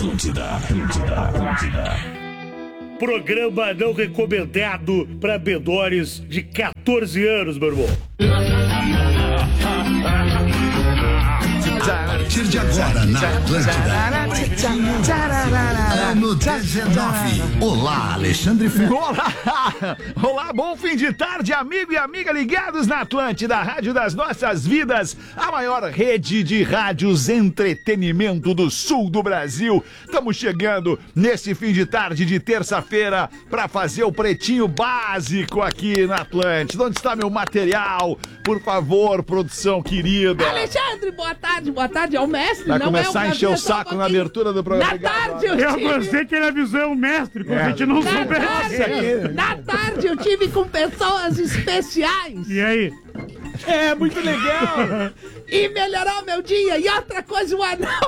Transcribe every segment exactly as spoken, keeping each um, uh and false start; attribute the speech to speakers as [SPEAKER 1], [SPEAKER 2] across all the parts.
[SPEAKER 1] Atlântida, Atlântida, Atlântida.
[SPEAKER 2] Programa não recomendado para menores de quatorze anos, meu irmão.
[SPEAKER 1] A partir de agora na Atlântida. Ano dezenove. Olá, Alexandre Ferro.
[SPEAKER 3] Olá! Olá, bom fim de tarde, amigo e amiga ligados na Atlântida, Rádio das Nossas Vidas, a maior rede de rádios entretenimento do sul do Brasil. Estamos chegando nesse fim de tarde de terça-feira para fazer o Pretinho Básico aqui na Atlântida. Onde está meu material? Por favor, produção querida.
[SPEAKER 4] Alexandre, boa tarde, boa tarde, é o mestre.
[SPEAKER 3] Vai
[SPEAKER 4] não
[SPEAKER 3] começar
[SPEAKER 4] é
[SPEAKER 3] a encher o
[SPEAKER 4] só
[SPEAKER 3] saco
[SPEAKER 4] um
[SPEAKER 3] na abertura do programa.
[SPEAKER 4] Na tarde eu
[SPEAKER 2] Eu
[SPEAKER 4] tive...
[SPEAKER 2] gostei que ele avisou é o mestre, como
[SPEAKER 3] É.
[SPEAKER 2] a gente não
[SPEAKER 4] Na
[SPEAKER 2] soubesse.
[SPEAKER 4] tarde, na tarde eu tive com pessoas especiais
[SPEAKER 2] E aí?
[SPEAKER 3] É, muito legal.
[SPEAKER 4] e melhorou meu dia. E outra coisa, o anão,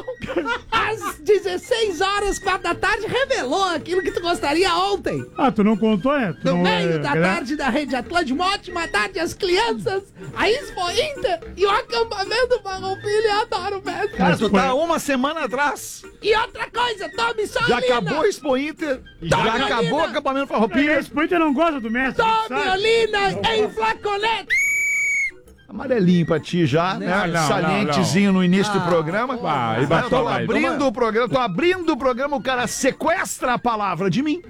[SPEAKER 4] às dezesseis horas, quatro da tarde, revelou aquilo que tu gostaria ontem.
[SPEAKER 2] Ah, tu não contou, né? Tu
[SPEAKER 4] No
[SPEAKER 2] não,
[SPEAKER 4] meio
[SPEAKER 2] é,
[SPEAKER 4] da
[SPEAKER 2] gra-
[SPEAKER 4] tarde da Rede Atlântica, uma ótima tarde às crianças, a Expo Inter e o acampamento Farroupilha. Eu adoro mesmo.
[SPEAKER 3] Cara, tu tá uma semana atrás.
[SPEAKER 4] E outra coisa, tome só
[SPEAKER 3] Já
[SPEAKER 4] Olina.
[SPEAKER 3] acabou o Expo Inter, já
[SPEAKER 4] Tome,
[SPEAKER 3] acabou o
[SPEAKER 4] Olina.
[SPEAKER 3] acampamento
[SPEAKER 2] E
[SPEAKER 3] Farroupilha.
[SPEAKER 2] esse Pointer não gosta do mestre.
[SPEAKER 4] Tome
[SPEAKER 2] sabe?
[SPEAKER 4] Olina em flaconete.
[SPEAKER 3] Amarelinho pra ti já, né?
[SPEAKER 5] Não, não,
[SPEAKER 3] Salientezinho no início do programa.
[SPEAKER 5] Ah, e
[SPEAKER 3] Eu
[SPEAKER 5] baixou,
[SPEAKER 3] tô
[SPEAKER 5] vai,
[SPEAKER 3] abrindo
[SPEAKER 5] toma.
[SPEAKER 3] o programa, tô abrindo o programa, o cara sequestra a palavra de mim.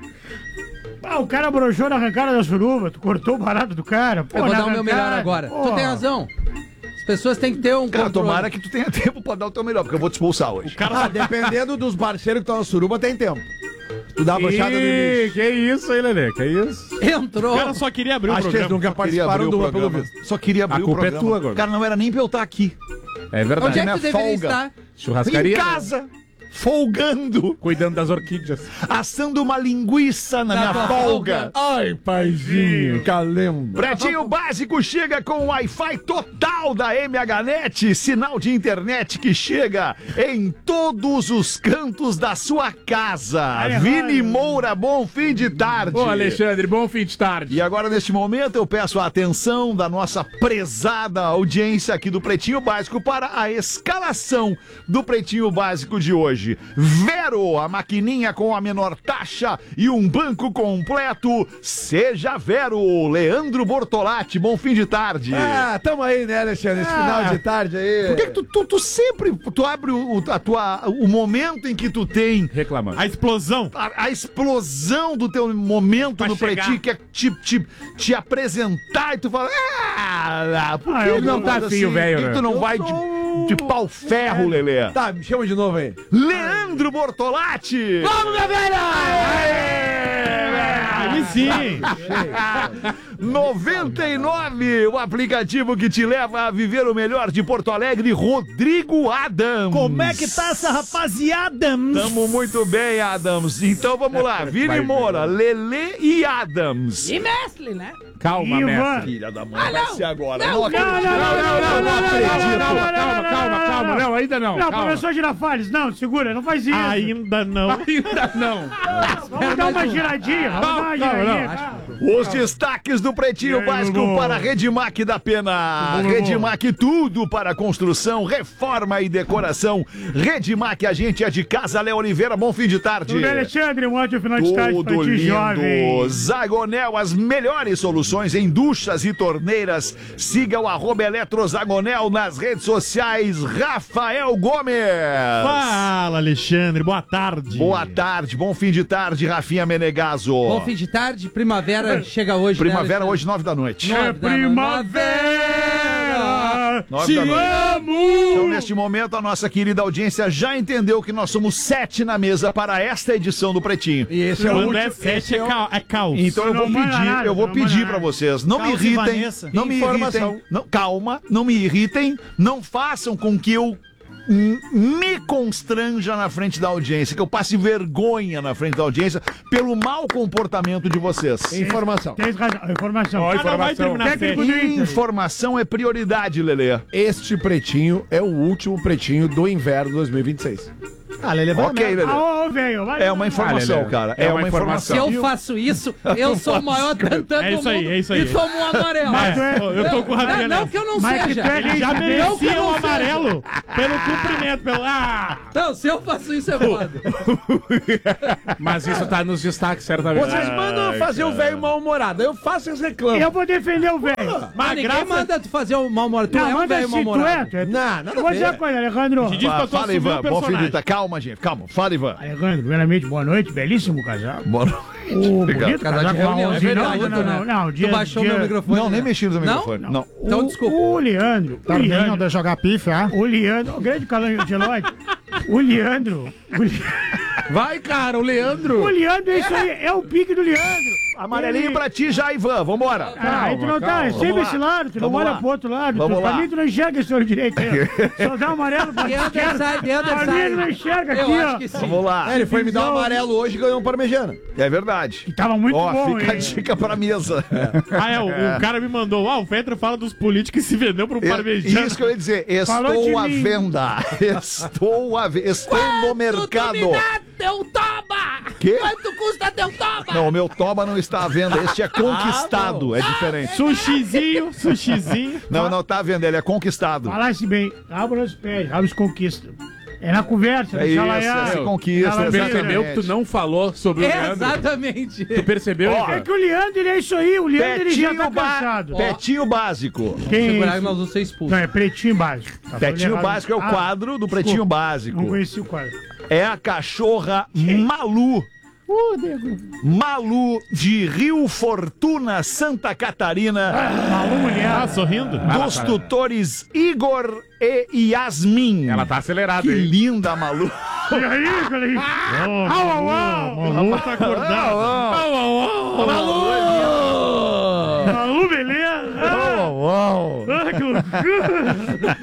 [SPEAKER 2] Ah, o cara broxou na arrancada da suruba, tu cortou o barato do cara. Pô,
[SPEAKER 6] Eu vou
[SPEAKER 2] na
[SPEAKER 6] dar o meu melhor
[SPEAKER 2] arrancada.
[SPEAKER 6] agora.
[SPEAKER 2] Pô.
[SPEAKER 6] Tu tem razão. As pessoas têm que ter um
[SPEAKER 3] Cara,
[SPEAKER 6] controle.
[SPEAKER 3] tomara que tu tenha tempo pra dar o teu melhor, porque eu vou te expulsar hoje.
[SPEAKER 5] Ah, dependendo dos parceiros que estão na suruba, tem tempo. Tu dá uma baixada no
[SPEAKER 7] Ih,
[SPEAKER 5] início.
[SPEAKER 7] que isso aí, Lelê, que isso?
[SPEAKER 6] Entrou.
[SPEAKER 7] O cara só queria abrir o
[SPEAKER 5] Acho que eles
[SPEAKER 7] programa.
[SPEAKER 5] nunca
[SPEAKER 3] Queria abrir
[SPEAKER 5] participaram
[SPEAKER 3] o
[SPEAKER 5] do pelo
[SPEAKER 3] programa.
[SPEAKER 5] visto.
[SPEAKER 3] Só queria abrir
[SPEAKER 7] A
[SPEAKER 3] o
[SPEAKER 7] culpa é
[SPEAKER 3] programa.
[SPEAKER 7] tua agora.
[SPEAKER 3] Cara, não era nem pra eu estar aqui.
[SPEAKER 7] É verdade.
[SPEAKER 6] Onde é que
[SPEAKER 3] minha
[SPEAKER 6] tu deveria
[SPEAKER 3] folga.
[SPEAKER 6] estar?
[SPEAKER 7] Churrascaria.
[SPEAKER 3] Em casa, folgando,
[SPEAKER 7] Cuidando das orquídeas.
[SPEAKER 3] assando uma linguiça na minha
[SPEAKER 6] tua
[SPEAKER 3] folga.
[SPEAKER 5] Ai, paizinho, calembro.
[SPEAKER 3] Pretinho Básico chega com Wi-Fi total da M H Net, sinal de internet que chega em todos os cantos da sua casa.
[SPEAKER 2] Ai,
[SPEAKER 3] Vini
[SPEAKER 2] ai.
[SPEAKER 3] Moura, bom fim de tarde.
[SPEAKER 7] Ô, Alexandre, bom fim de tarde.
[SPEAKER 3] E agora, neste momento, eu peço a atenção da nossa prezada audiência aqui do Pretinho Básico para a escalação do Pretinho Básico de hoje. Vero, a maquininha com a menor taxa e um banco completo. Seja Vero. Leandro Bortolatti, bom fim de tarde.
[SPEAKER 5] Ah, tamo aí, né, Alexandre? Esse
[SPEAKER 3] Ah.
[SPEAKER 5] final de tarde aí.
[SPEAKER 3] Por que, que tu, tu, tu sempre tu abre o, a tua, o momento em que tu tem
[SPEAKER 7] Reclamando.
[SPEAKER 2] A explosão.
[SPEAKER 3] a, a explosão do teu momento
[SPEAKER 2] Pra
[SPEAKER 3] no
[SPEAKER 2] chegar.
[SPEAKER 3] Pretinho, que é te, te, te apresentar e tu fala, ah, por
[SPEAKER 2] Ah,
[SPEAKER 3] que
[SPEAKER 2] eu
[SPEAKER 3] tu
[SPEAKER 2] não
[SPEAKER 3] faz
[SPEAKER 7] tá afim, o velho,
[SPEAKER 3] Por que
[SPEAKER 7] né?
[SPEAKER 3] tu não
[SPEAKER 5] Eu
[SPEAKER 3] vai
[SPEAKER 5] sou-
[SPEAKER 3] de, de pau ferro, Lelê?
[SPEAKER 5] Tá, me chama de novo aí.
[SPEAKER 3] Leandro Bortolatti!
[SPEAKER 6] Vamos, minha velha!
[SPEAKER 2] Aí sim.
[SPEAKER 3] noventa e nove, o aplicativo que te leva a viver o melhor de Porto Alegre, Rodrigo Adams.
[SPEAKER 2] Como é que tá essa rapaziada?
[SPEAKER 3] Tamo muito bem, Adams. Então vamos lá, Vini
[SPEAKER 7] Vai,
[SPEAKER 3] Moura, Lelê e Adams.
[SPEAKER 4] E mestre, né?
[SPEAKER 7] Calma,
[SPEAKER 2] Ivan.
[SPEAKER 7] mestre.
[SPEAKER 3] Filha da mãe,
[SPEAKER 4] Ah,
[SPEAKER 3] vai
[SPEAKER 4] não.
[SPEAKER 3] ser agora.
[SPEAKER 4] Não,
[SPEAKER 3] Não
[SPEAKER 4] não,
[SPEAKER 3] acredito.
[SPEAKER 2] Não, não, não, não, não, não,
[SPEAKER 3] acredito.
[SPEAKER 7] Calma, calma, calma, calma. Não, ainda não.
[SPEAKER 2] Não,
[SPEAKER 7] calma.
[SPEAKER 2] professor Girafales, não, segura, não faz isso.
[SPEAKER 7] Ainda não. Ainda não.
[SPEAKER 2] Vamos dar uma giradinha, vamos dar uma
[SPEAKER 7] Não, não,
[SPEAKER 2] giradinha.
[SPEAKER 7] não.
[SPEAKER 2] calma.
[SPEAKER 3] Os destaques do Pretinho
[SPEAKER 2] E aí,
[SPEAKER 3] Básico
[SPEAKER 2] Lulu?
[SPEAKER 3] para Redmac da Pena.
[SPEAKER 2] Lulu?
[SPEAKER 3] Redmac, tudo para construção, reforma e decoração. Redmac, a gente é de casa. Léo Oliveira, bom fim de tarde.
[SPEAKER 2] Tudo bem, Alexandre? Um ótimo final de tarde pra
[SPEAKER 3] Tudo
[SPEAKER 2] ti,
[SPEAKER 3] lindo.
[SPEAKER 2] jovem.
[SPEAKER 3] Zagonel, as melhores soluções em duchas e torneiras. Siga o arroba Eletrozagonel nas redes sociais. Rafael Gomes.
[SPEAKER 2] Fala, Alexandre, boa tarde.
[SPEAKER 3] Boa tarde, bom fim de tarde, Rafinha Menegaso.
[SPEAKER 6] Bom fim de tarde, primavera chega hoje. né,
[SPEAKER 3] Primavera
[SPEAKER 6] Alexandre?
[SPEAKER 3] hoje, nove da noite.
[SPEAKER 6] Nove
[SPEAKER 2] É
[SPEAKER 6] da
[SPEAKER 2] primavera,
[SPEAKER 3] Nove
[SPEAKER 2] te
[SPEAKER 3] da noite.
[SPEAKER 2] amo.
[SPEAKER 3] Então, neste momento, a nossa querida audiência já entendeu que nós somos sete na mesa para esta edição do Pretinho.
[SPEAKER 5] E esse é o
[SPEAKER 2] Quando
[SPEAKER 5] último.
[SPEAKER 2] é sete, é, ca- é caos.
[SPEAKER 3] Então eu
[SPEAKER 2] Não
[SPEAKER 3] vou
[SPEAKER 2] manda
[SPEAKER 3] pedir,
[SPEAKER 2] nada,
[SPEAKER 3] eu vou
[SPEAKER 2] não manda
[SPEAKER 3] pedir
[SPEAKER 2] nada.
[SPEAKER 3] pra vocês, não me
[SPEAKER 2] Caos e
[SPEAKER 3] irritem,
[SPEAKER 2] Vanessa.
[SPEAKER 3] não me
[SPEAKER 5] Informação.
[SPEAKER 3] irritem, não, calma, não me irritem, não façam com que eu m- me constranja na frente da audiência, que eu passe vergonha na frente da audiência pelo mau comportamento de vocês.
[SPEAKER 5] Informação.
[SPEAKER 2] Tem razão, informação.
[SPEAKER 7] Ó,
[SPEAKER 2] Ah, não, vai
[SPEAKER 7] informação.
[SPEAKER 2] terminar Técnico do Inter.
[SPEAKER 3] Informação é prioridade, Lelê.
[SPEAKER 5] Este pretinho é o último pretinho do inverno dois mil e vinte e seis.
[SPEAKER 2] Ah, Lelê,
[SPEAKER 3] Ok, Lelê.
[SPEAKER 2] Ah, ô, ô, velho. vai
[SPEAKER 3] É
[SPEAKER 2] lá.
[SPEAKER 3] uma informação,
[SPEAKER 7] Lelê.
[SPEAKER 3] cara. É,
[SPEAKER 7] É
[SPEAKER 3] uma
[SPEAKER 7] uma
[SPEAKER 3] informação.
[SPEAKER 6] Se eu faço isso, eu sou o maior tantã
[SPEAKER 7] É
[SPEAKER 6] do
[SPEAKER 7] isso aí,
[SPEAKER 6] mundo
[SPEAKER 7] é isso aí.
[SPEAKER 6] e tomo um amarelo.
[SPEAKER 2] Mas tu é-
[SPEAKER 7] Eu, eu tô com o
[SPEAKER 6] Não,
[SPEAKER 7] Rafinha
[SPEAKER 6] não
[SPEAKER 7] nessa.
[SPEAKER 6] que eu não
[SPEAKER 2] Mas que
[SPEAKER 6] seja.
[SPEAKER 2] tu é
[SPEAKER 7] Ele já
[SPEAKER 6] Não que eu
[SPEAKER 7] merecia
[SPEAKER 6] não
[SPEAKER 7] o
[SPEAKER 6] seja.
[SPEAKER 7] amarelo pelo cumprimento, pelo... Ah!
[SPEAKER 6] Não, se eu faço isso é foda.
[SPEAKER 7] Mas isso tá nos destaques, certamente.
[SPEAKER 5] Vocês mandam eu fazer o velho mal-humorado. Eu faço e eles reclamam.
[SPEAKER 2] Eu vou defender o velho.
[SPEAKER 6] Mas
[SPEAKER 7] Mas
[SPEAKER 6] ninguém
[SPEAKER 7] graças...
[SPEAKER 6] manda tu fazer o mal-humorado. Tu
[SPEAKER 2] Não,
[SPEAKER 6] é um
[SPEAKER 2] manda
[SPEAKER 6] velho
[SPEAKER 2] assim, tu é.
[SPEAKER 6] mal-humorado.
[SPEAKER 2] Tu é...
[SPEAKER 5] Não, nada
[SPEAKER 2] Eu vou
[SPEAKER 5] a
[SPEAKER 2] dizer uma
[SPEAKER 5] ver.
[SPEAKER 2] coisa, Alejandro.
[SPEAKER 7] Diz que eu tô
[SPEAKER 3] Fala,
[SPEAKER 7] assumindo
[SPEAKER 3] Ivan.
[SPEAKER 7] o
[SPEAKER 3] Bom
[SPEAKER 7] personagem.
[SPEAKER 3] filho, tá calma, gente. Calma. Fala, Ivan.
[SPEAKER 2] Alejandro, primeiramente, boa noite. Belíssimo casal.
[SPEAKER 3] Boa noite.
[SPEAKER 2] O
[SPEAKER 3] Obrigado.
[SPEAKER 2] bonito
[SPEAKER 6] Casal
[SPEAKER 2] casal
[SPEAKER 6] de
[SPEAKER 2] com
[SPEAKER 6] reunião.
[SPEAKER 2] marronzinho.
[SPEAKER 6] É
[SPEAKER 2] Não,
[SPEAKER 6] verdade,
[SPEAKER 2] não, não,
[SPEAKER 6] né?
[SPEAKER 2] não. Dia,
[SPEAKER 6] Tu baixou
[SPEAKER 2] dia...
[SPEAKER 6] meu microfone.
[SPEAKER 3] Não, nem
[SPEAKER 6] né?
[SPEAKER 3] mexi no teu
[SPEAKER 6] Não?
[SPEAKER 3] microfone. Não.
[SPEAKER 6] Então,
[SPEAKER 2] O-
[SPEAKER 6] desculpa.
[SPEAKER 2] O Leandro. O Leandro.
[SPEAKER 8] de jogar pife, ah?
[SPEAKER 2] O Leandro. O grande Calangelote. O Leandro. O Le-
[SPEAKER 5] Vai, cara, o Leandro.
[SPEAKER 2] O Leandro é isso aí. É o pique do Leandro.
[SPEAKER 3] Amarelinho
[SPEAKER 2] Ele-
[SPEAKER 3] pra ti já, Ivan. Vambora.
[SPEAKER 2] Ah, aí tu não tá, é sempre
[SPEAKER 3] Vamos
[SPEAKER 2] esse
[SPEAKER 3] lá.
[SPEAKER 2] lado, tu não
[SPEAKER 3] Vamos
[SPEAKER 2] olha
[SPEAKER 3] lá.
[SPEAKER 2] pro outro lado.
[SPEAKER 3] Vamos
[SPEAKER 2] Tu, pra
[SPEAKER 3] lá.
[SPEAKER 2] mim tu não enxerga esse olho direito aí. ó. Só dá um amarelo pra
[SPEAKER 6] The other
[SPEAKER 2] esquerda.
[SPEAKER 6] side, the other
[SPEAKER 2] Pra mim ele não
[SPEAKER 6] side.
[SPEAKER 2] enxerga
[SPEAKER 6] Eu
[SPEAKER 2] aqui,
[SPEAKER 6] acho
[SPEAKER 2] ó.
[SPEAKER 6] que sim.
[SPEAKER 3] Vamos lá.
[SPEAKER 5] É, ele foi me dar um amarelo hoje e ganhou um parmejana.
[SPEAKER 3] É verdade.
[SPEAKER 2] Que tava muito
[SPEAKER 3] Ó,
[SPEAKER 2] bom,
[SPEAKER 3] fica a
[SPEAKER 2] hein?
[SPEAKER 3] dica pra mesa.
[SPEAKER 7] Ah, é, o, o cara me mandou. Ah, o Fetra fala dos políticos que se vendeu pro parmegiano.
[SPEAKER 3] Isso que eu ia dizer.
[SPEAKER 2] Falou de
[SPEAKER 3] Estou à
[SPEAKER 2] mim.
[SPEAKER 3] venda. Estou à venda. Estou no mercado.
[SPEAKER 4] Tu me dá teu toba!
[SPEAKER 3] Quê?
[SPEAKER 4] Quanto custa teu toba?
[SPEAKER 3] Não, o meu toba não está à venda. Este é conquistado. É diferente.
[SPEAKER 7] Sushizinho, sushizinho.
[SPEAKER 3] Não, não tá à venda. Ele é conquistado.
[SPEAKER 2] Falasse bem, abra os pés, abre os conquistas. É na conversa,
[SPEAKER 3] É
[SPEAKER 2] deixa ela
[SPEAKER 3] isso,
[SPEAKER 2] aí.
[SPEAKER 3] essa conquista.
[SPEAKER 2] Ela
[SPEAKER 3] exatamente.
[SPEAKER 7] Percebeu que tu não falou sobre o
[SPEAKER 6] É,
[SPEAKER 7] Leandro?
[SPEAKER 6] exatamente.
[SPEAKER 7] Tu percebeu,
[SPEAKER 3] Ó,
[SPEAKER 7] Ivan?
[SPEAKER 2] É que o Leandro, ele é isso aí, o Leandro ele já tá
[SPEAKER 3] Petinho, ba-
[SPEAKER 2] cansado.
[SPEAKER 3] Petinho básico.
[SPEAKER 2] Quem é
[SPEAKER 6] Segurar que
[SPEAKER 2] esse?
[SPEAKER 6] nós vamos ser expulsos.
[SPEAKER 2] Não, é Pretinho Básico. Tá falando
[SPEAKER 3] Petinho
[SPEAKER 2] errado.
[SPEAKER 3] básico é o
[SPEAKER 2] Ah,
[SPEAKER 3] quadro do Pretinho
[SPEAKER 2] desculpa,
[SPEAKER 3] Básico.
[SPEAKER 2] Não conheci o quadro.
[SPEAKER 3] É a cachorra Malu.
[SPEAKER 2] Uh, nego.
[SPEAKER 3] Malu de Rio Fortuna, Santa Catarina.
[SPEAKER 2] Malu mulher.
[SPEAKER 7] Ah, sorrindo?
[SPEAKER 3] Dos tutores Igor e Yasmin.
[SPEAKER 7] Ela tá acelerada,
[SPEAKER 3] Que
[SPEAKER 7] hein?
[SPEAKER 3] linda a Malu.
[SPEAKER 2] E aí, galera? Au, au, au.
[SPEAKER 7] Malu tá acordado. Au, au, au.
[SPEAKER 2] Malu, beleza? Ah, ah, que loucura.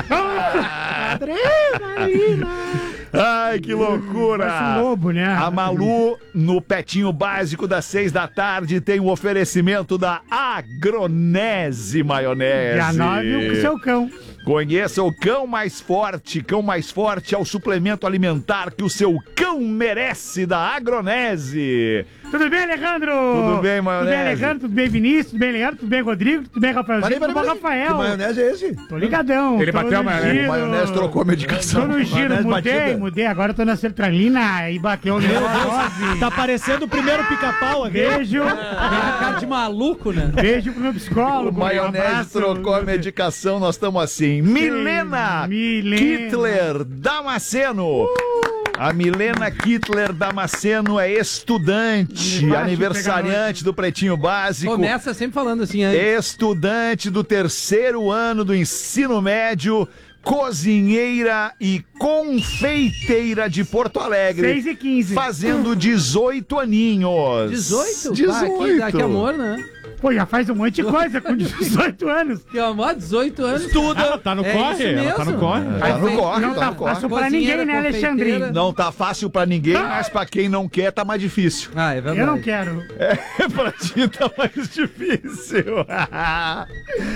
[SPEAKER 3] Ai, que loucura.
[SPEAKER 2] Parece um lobo, né?
[SPEAKER 3] A Malu, no Petinho Básico das seis da tarde, tem o oferecimento da Agronese Maionese.
[SPEAKER 2] E a nove, o seu cão.
[SPEAKER 3] Conheça o Cão Mais Forte. Cão Mais Forte é o suplemento alimentar que o seu cão merece da Agronese.
[SPEAKER 2] Tudo bem, Alejandro?
[SPEAKER 3] Tudo bem,
[SPEAKER 2] Tudo
[SPEAKER 3] Maionese?
[SPEAKER 2] bem, Alejandro? Tudo bem, Vinícius? Tudo bem, Leandro? Tudo bem, Rodrigo? Tudo bem, Rafaelzinho? Tudo bom, Rafael?
[SPEAKER 5] Que maionese é esse?
[SPEAKER 2] Tô ligadão.
[SPEAKER 7] Ele
[SPEAKER 2] tô
[SPEAKER 7] bateu a
[SPEAKER 2] no
[SPEAKER 7] maionese.
[SPEAKER 2] giro.
[SPEAKER 3] O Maionese trocou a
[SPEAKER 2] Tô
[SPEAKER 3] medicação.
[SPEAKER 2] no giro,
[SPEAKER 5] Maionese
[SPEAKER 2] mudei,
[SPEAKER 5] batida.
[SPEAKER 2] mudei. Agora eu tô na sertralina e bateu o neurose.
[SPEAKER 8] Tá parecendo o primeiro pica-pau aqui.
[SPEAKER 2] Beijo.
[SPEAKER 6] Tem cara de maluco, né?
[SPEAKER 2] Beijo pro meu
[SPEAKER 3] O
[SPEAKER 2] psicólogo. Um
[SPEAKER 3] Maionese
[SPEAKER 2] abraço.
[SPEAKER 3] trocou a medicação, nós estamos assim. Milena
[SPEAKER 2] Milena.
[SPEAKER 3] Kittler Damasceno. A Milena Kittler Damasceno é estudante,
[SPEAKER 2] Fácil
[SPEAKER 3] aniversariante do Pretinho Básico.
[SPEAKER 6] Começa sempre falando assim antes.
[SPEAKER 3] Estudante do terceiro ano do ensino médio, cozinheira e confeiteira de Porto Alegre.
[SPEAKER 2] seis e quinze.
[SPEAKER 3] Fazendo dezoito aninhos.
[SPEAKER 6] dezoito?
[SPEAKER 3] dezoito.
[SPEAKER 6] Ah, que, dá que amor, né?
[SPEAKER 2] Pô, já faz um monte de coisa com dezoito anos.
[SPEAKER 6] Que amor, dezoito anos.
[SPEAKER 7] Ela tá no
[SPEAKER 6] É
[SPEAKER 7] corre?
[SPEAKER 6] isso
[SPEAKER 7] Ela tá
[SPEAKER 6] mesmo.
[SPEAKER 7] no corre?
[SPEAKER 3] Tá no corre,
[SPEAKER 2] Não
[SPEAKER 3] tá
[SPEAKER 2] tá
[SPEAKER 3] no corre.
[SPEAKER 2] fácil pra ninguém, né, Alexandrinho?
[SPEAKER 3] Não tá fácil pra ninguém, mas pra quem não quer tá mais difícil.
[SPEAKER 6] Ah, é verdade.
[SPEAKER 2] Eu não quero.
[SPEAKER 3] É, pra ti tá mais difícil. Ai,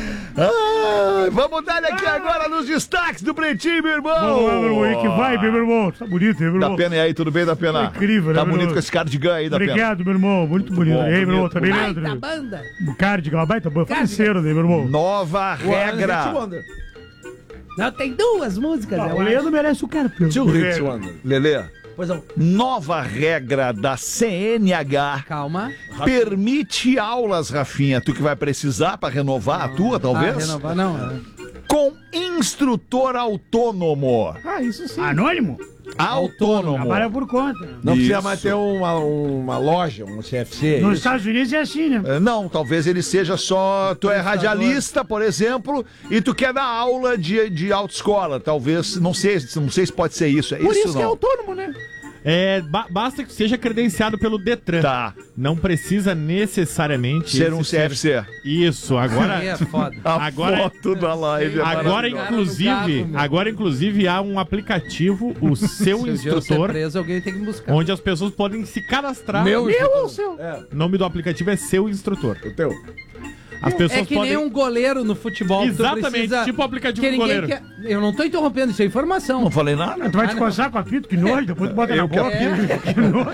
[SPEAKER 3] vamos dar aqui agora nos destaques do Pretinho, meu irmão.
[SPEAKER 2] Vamos lá, meu irmão, aí que vai, meu irmão. Tá bonito, hein, meu
[SPEAKER 3] Da
[SPEAKER 2] irmão?
[SPEAKER 3] Pena, e aí, tudo bem, da Pena?
[SPEAKER 2] Tá incrível, né,
[SPEAKER 3] Tá
[SPEAKER 2] meu
[SPEAKER 3] bonito
[SPEAKER 2] irmão?
[SPEAKER 3] com esse cardigan aí, da Pena.
[SPEAKER 2] Obrigado, meu irmão. Muito bonito.
[SPEAKER 3] bom,
[SPEAKER 2] E aí, meu irmão,
[SPEAKER 3] bonito.
[SPEAKER 2] tá bem,
[SPEAKER 4] Baita
[SPEAKER 2] Leandro?
[SPEAKER 4] banda.
[SPEAKER 2] O cardigan, baita boa. Faleceu, né, meu irmão?
[SPEAKER 3] Nova regra.
[SPEAKER 4] Não, tem duas músicas,
[SPEAKER 2] Ah,
[SPEAKER 4] eu
[SPEAKER 2] o
[SPEAKER 4] acho.
[SPEAKER 2] Leandro merece o cara. Two
[SPEAKER 5] Hits Wonder.
[SPEAKER 3] Lelê,
[SPEAKER 5] Pois não.
[SPEAKER 3] nova regra da C N H
[SPEAKER 6] Calma.
[SPEAKER 3] permite aulas, Rafinha. Tu que vai precisar pra renovar a tua,
[SPEAKER 6] Ah,
[SPEAKER 3] talvez?
[SPEAKER 6] renovar, não. é.
[SPEAKER 3] Com instrutor autônomo.
[SPEAKER 2] Ah, isso sim. Anônimo?
[SPEAKER 3] Autônomo.
[SPEAKER 2] Trabalha por conta.
[SPEAKER 5] Não precisa
[SPEAKER 3] Isso.
[SPEAKER 5] mais ter uma, uma loja, um C F C.
[SPEAKER 2] Nos
[SPEAKER 5] isso.
[SPEAKER 2] Estados Unidos é assim, né?
[SPEAKER 3] É, Não, talvez ele seja só. Tu é radialista, por exemplo, e tu quer dar aula de, de autoescola. Talvez, não sei, não sei se pode ser isso. É
[SPEAKER 2] Por
[SPEAKER 3] isso,
[SPEAKER 2] isso que é
[SPEAKER 3] não?
[SPEAKER 2] autônomo, né?
[SPEAKER 7] É, ba- basta que seja credenciado pelo Detran.
[SPEAKER 3] Tá.
[SPEAKER 7] Não precisa necessariamente
[SPEAKER 3] Ser um
[SPEAKER 7] esse
[SPEAKER 3] C F C.
[SPEAKER 7] Isso, agora.
[SPEAKER 6] Aí é foda.
[SPEAKER 3] A
[SPEAKER 7] Agora-
[SPEAKER 3] foto da live é
[SPEAKER 7] Agora,
[SPEAKER 3] maravilhosa.
[SPEAKER 7] inclusive,
[SPEAKER 6] Cara no carro, meu.
[SPEAKER 7] agora, inclusive, há um aplicativo, o Seu
[SPEAKER 6] Se um dia eu ser
[SPEAKER 7] Instrutor,
[SPEAKER 6] preso, alguém tem que me buscar.
[SPEAKER 7] onde as pessoas podem se cadastrar.
[SPEAKER 5] Meu,
[SPEAKER 2] Meu ou seu?
[SPEAKER 5] É,
[SPEAKER 7] O nome do aplicativo é Seu Instrutor.
[SPEAKER 5] o teu.
[SPEAKER 7] As pessoas
[SPEAKER 6] É que
[SPEAKER 7] podem...
[SPEAKER 6] nem um goleiro no futebol. que tu
[SPEAKER 7] Exatamente,
[SPEAKER 6] precisa-
[SPEAKER 7] tipo o aplicativo
[SPEAKER 6] que
[SPEAKER 7] do
[SPEAKER 6] ninguém
[SPEAKER 7] goleiro.
[SPEAKER 6] quer- Eu não tô interrompendo, isso é informação.
[SPEAKER 3] Não falei nada.
[SPEAKER 8] Tu vai
[SPEAKER 6] Ah,
[SPEAKER 8] te
[SPEAKER 6] não.
[SPEAKER 8] coçar com a pito, que nojo, depois tu bota na boca. Que nojo.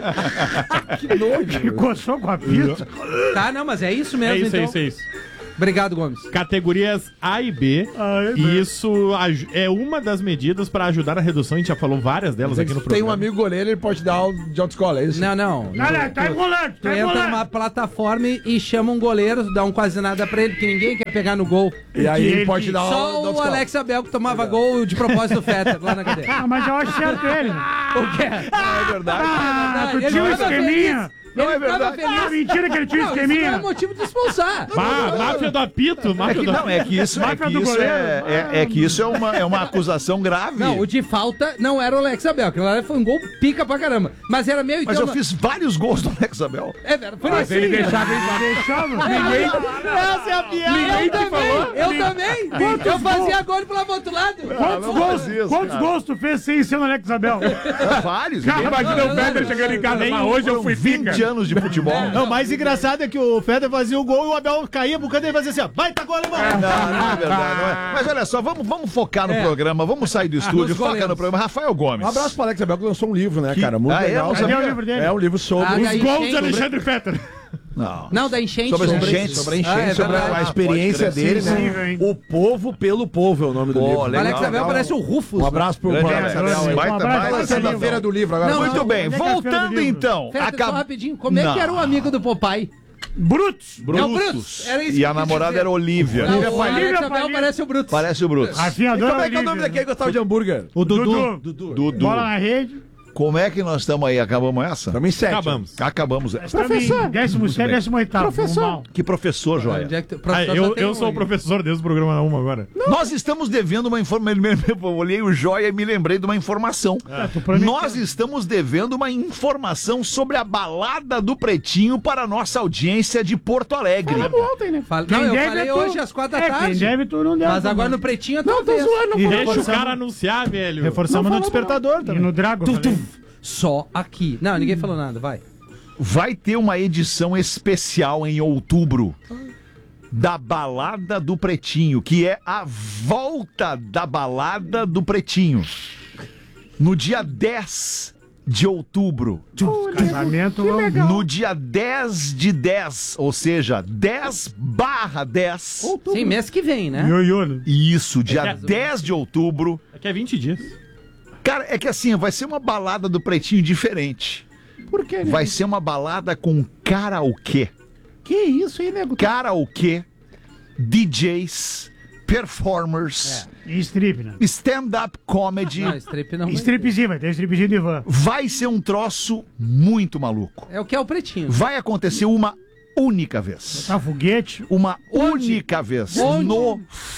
[SPEAKER 8] Que nojo. Que coçou com a pito.
[SPEAKER 6] Tá, não, mas é isso mesmo,
[SPEAKER 7] É isso,
[SPEAKER 6] então.
[SPEAKER 7] é isso, é isso.
[SPEAKER 6] Obrigado, Gomes.
[SPEAKER 7] Categorias A e B.
[SPEAKER 8] A e B.
[SPEAKER 7] E isso aj- é uma das medidas pra ajudar a redução. A gente já falou várias delas aqui no
[SPEAKER 5] Tem
[SPEAKER 7] programa.
[SPEAKER 5] um amigo goleiro, ele pode dar aula de autoescola, é isso?
[SPEAKER 6] Não, não.
[SPEAKER 8] Olha, tá enrolando,
[SPEAKER 6] Tu
[SPEAKER 8] tá
[SPEAKER 6] entra
[SPEAKER 8] enrolando.
[SPEAKER 6] numa plataforma e chama um goleiro, dá um quase nada pra ele, que ninguém quer pegar no gol.
[SPEAKER 5] E aí ele
[SPEAKER 8] Que-
[SPEAKER 5] pode
[SPEAKER 8] que-
[SPEAKER 5] dar aula de
[SPEAKER 6] Só o
[SPEAKER 5] autoescola.
[SPEAKER 6] Alex Abel que tomava gol de propósito do Fetter lá na cadeia.
[SPEAKER 8] Ah, mas eu acho certo ele.
[SPEAKER 6] O quê?
[SPEAKER 3] É verdade.
[SPEAKER 8] Ah, tu
[SPEAKER 6] Ele
[SPEAKER 8] tinha um
[SPEAKER 6] ficava
[SPEAKER 8] esqueminha.
[SPEAKER 6] feliz.
[SPEAKER 3] Não
[SPEAKER 6] Ele
[SPEAKER 3] é
[SPEAKER 6] ficava
[SPEAKER 3] verdade.
[SPEAKER 6] feliz.
[SPEAKER 8] Ah, mentira que ele tinha um
[SPEAKER 6] Não, isso não é
[SPEAKER 8] esqueminha.
[SPEAKER 6] motivo de expulsar.
[SPEAKER 7] Ah, máfia do apito,
[SPEAKER 3] É
[SPEAKER 7] máfia
[SPEAKER 3] que,
[SPEAKER 7] do
[SPEAKER 3] não, é que isso, é,
[SPEAKER 8] Máfia
[SPEAKER 3] que
[SPEAKER 8] do
[SPEAKER 3] isso,
[SPEAKER 8] goleiro.
[SPEAKER 3] é, é, é que isso é uma, é uma acusação grave.
[SPEAKER 6] Não, o de falta não era o Alex Abel, aquilo lá foi um gol pica pra caramba. Mas era meio
[SPEAKER 3] Mas
[SPEAKER 6] então,
[SPEAKER 3] eu fiz vários gols do Alex Abel.
[SPEAKER 6] É, velho, foi
[SPEAKER 5] Mas
[SPEAKER 6] assim.
[SPEAKER 5] ele deixava ele
[SPEAKER 8] Deixava.
[SPEAKER 5] Ninguém...
[SPEAKER 6] Essa é a piada. Eu também, eu também. Eu fazia gol e pulava pro outro lado.
[SPEAKER 8] Quantos,
[SPEAKER 3] não
[SPEAKER 8] gols,
[SPEAKER 3] faz isso,
[SPEAKER 8] quantos
[SPEAKER 3] cara.
[SPEAKER 8] gols tu fez sem ser no Alex Abel?
[SPEAKER 3] Vários.
[SPEAKER 8] Cara,
[SPEAKER 6] imagina o Fetter
[SPEAKER 8] chegando em casa,
[SPEAKER 3] Nem hoje eu fui vinte anos de futebol.
[SPEAKER 8] Não, o mais engraçado é que o Fetter fazia o gol e o Abel caía pro canto e fazia assim, ó, baita gol, irmão.
[SPEAKER 3] Não, não é verdade, não é. Mas olha só, vamos, vamos focar no
[SPEAKER 6] É.
[SPEAKER 3] programa, vamos sair do estúdio,
[SPEAKER 6] nos
[SPEAKER 3] foca
[SPEAKER 6] goleiros.
[SPEAKER 3] no programa. Rafael Gomes.
[SPEAKER 5] Um abraço pro Alex Abel, que lançou um livro, né, cara? Muito
[SPEAKER 3] Ah, é?
[SPEAKER 5] legal.
[SPEAKER 3] Não sabia.
[SPEAKER 8] Cadê o livro dele?
[SPEAKER 5] É um livro sobre...
[SPEAKER 6] Ah,
[SPEAKER 5] os
[SPEAKER 6] daí-
[SPEAKER 7] Gols de
[SPEAKER 6] Enchente.
[SPEAKER 7] Alexandre Fetter.
[SPEAKER 3] Não.
[SPEAKER 6] Não, da enchente.
[SPEAKER 3] Sobre as
[SPEAKER 6] né?
[SPEAKER 3] enchentes.
[SPEAKER 5] Sobre a enchente,
[SPEAKER 6] Ah, é
[SPEAKER 5] sobre a-
[SPEAKER 6] verdade.
[SPEAKER 5] a experiência
[SPEAKER 3] Pode crer.
[SPEAKER 5] dele, né?
[SPEAKER 8] Sensível, hein?
[SPEAKER 5] O povo pelo povo é o nome do
[SPEAKER 3] Pô,
[SPEAKER 5] livro.
[SPEAKER 6] O
[SPEAKER 3] legal.
[SPEAKER 6] Alex Abel
[SPEAKER 3] legal.
[SPEAKER 6] parece o Rufus.
[SPEAKER 5] Um abraço pro
[SPEAKER 3] Grande
[SPEAKER 5] pro
[SPEAKER 3] Alex
[SPEAKER 5] Alex Abel.
[SPEAKER 8] Abel.
[SPEAKER 3] Baita,
[SPEAKER 8] Um abraço
[SPEAKER 3] baita,
[SPEAKER 8] pra
[SPEAKER 5] Vai ser na
[SPEAKER 3] baita.
[SPEAKER 5] feira do livro agora.
[SPEAKER 6] Não,
[SPEAKER 3] Muito
[SPEAKER 6] não.
[SPEAKER 3] bem,
[SPEAKER 8] Onde é que é a feira
[SPEAKER 3] voltando
[SPEAKER 8] do livro?
[SPEAKER 3] então.
[SPEAKER 6] Fetter,
[SPEAKER 3] acab-
[SPEAKER 6] só rapidinho. Como é que era o amigo do Popeye?
[SPEAKER 8] Brutos.
[SPEAKER 6] É o Brutus. Era isso
[SPEAKER 3] E
[SPEAKER 6] que
[SPEAKER 3] a
[SPEAKER 6] eu quis
[SPEAKER 3] namorada
[SPEAKER 6] dizer.
[SPEAKER 3] era Olivia.
[SPEAKER 6] Não,
[SPEAKER 8] Olivia
[SPEAKER 6] o
[SPEAKER 8] Palhinha.
[SPEAKER 6] Alex
[SPEAKER 8] Olivia
[SPEAKER 6] Abel
[SPEAKER 8] Palhinha.
[SPEAKER 6] parece o Brutus.
[SPEAKER 3] Parece o Brutus.
[SPEAKER 8] Rafinha
[SPEAKER 5] E
[SPEAKER 8] adora
[SPEAKER 5] como é que é o
[SPEAKER 8] Olívia.
[SPEAKER 5] nome daquele que gostava de hambúrguer?
[SPEAKER 8] O Dudu.
[SPEAKER 3] Dudu.
[SPEAKER 8] Bola na rede.
[SPEAKER 3] Como é que nós estamos aí? Acabamos essa?
[SPEAKER 5] Também sete.
[SPEAKER 7] Acabamos.
[SPEAKER 3] Acabamos.
[SPEAKER 8] Professor. Décimo sétimo, décimo oitavo.
[SPEAKER 6] Professor.
[SPEAKER 3] Que professor, Joia.
[SPEAKER 6] Onde é que tu-
[SPEAKER 7] Ah,
[SPEAKER 6] professor
[SPEAKER 7] eu
[SPEAKER 6] só tem
[SPEAKER 7] eu
[SPEAKER 6] um
[SPEAKER 7] sou o
[SPEAKER 6] aí.
[SPEAKER 7] professor desde o programa um agora.
[SPEAKER 3] Nós estamos devendo uma informação. Eu olhei o Joia e me lembrei de uma informação.
[SPEAKER 8] tu prometeu.
[SPEAKER 3] Nós estamos devendo uma informação sobre a balada do Pretinho para a nossa audiência de Porto Alegre.
[SPEAKER 8] Ontem, né?
[SPEAKER 6] Fala-
[SPEAKER 8] Quem
[SPEAKER 6] Não, eu
[SPEAKER 8] deve
[SPEAKER 6] falei
[SPEAKER 8] é tu.
[SPEAKER 6] hoje às quatro da
[SPEAKER 8] É,
[SPEAKER 6] tarde.
[SPEAKER 8] quem deve tu não deve.
[SPEAKER 6] Mas agora no pretinho é tua vez.
[SPEAKER 7] E deixa o cara anunciar, velho.
[SPEAKER 8] Reforçamos no despertador também. E no Drago. eu falei.
[SPEAKER 6] Só aqui. Não, ninguém falou nada, vai.
[SPEAKER 3] Vai ter uma edição especial em outubro da Balada do Pretinho, que é a volta da Balada do Pretinho. No dia dez de outubro.
[SPEAKER 8] Casamento.
[SPEAKER 3] No dia dez de dez, ou seja, dez barra dez.
[SPEAKER 6] Sim, mês que vem, né?
[SPEAKER 8] Ioiô.
[SPEAKER 3] Isso, dia
[SPEAKER 7] É.
[SPEAKER 3] dez de outubro.
[SPEAKER 7] Daqui a vinte dias.
[SPEAKER 3] Cara, é que assim, vai ser uma balada do Pretinho diferente.
[SPEAKER 8] Por quê,
[SPEAKER 3] Vai ser uma balada com karaokê.
[SPEAKER 8] Que isso aí, nego?
[SPEAKER 3] Karaokê, D Js, performers,
[SPEAKER 8] E strip, né?
[SPEAKER 3] stand-up comedy.
[SPEAKER 6] Não, strip não.
[SPEAKER 8] Stripzinho, vai ter stripzinho de van.
[SPEAKER 3] Vai ser um troço muito maluco.
[SPEAKER 6] É o que é o pretinho.
[SPEAKER 3] Vai acontecer uma única vez.
[SPEAKER 8] Tá foguete.
[SPEAKER 3] Uma única vez.
[SPEAKER 6] Onde?
[SPEAKER 3] No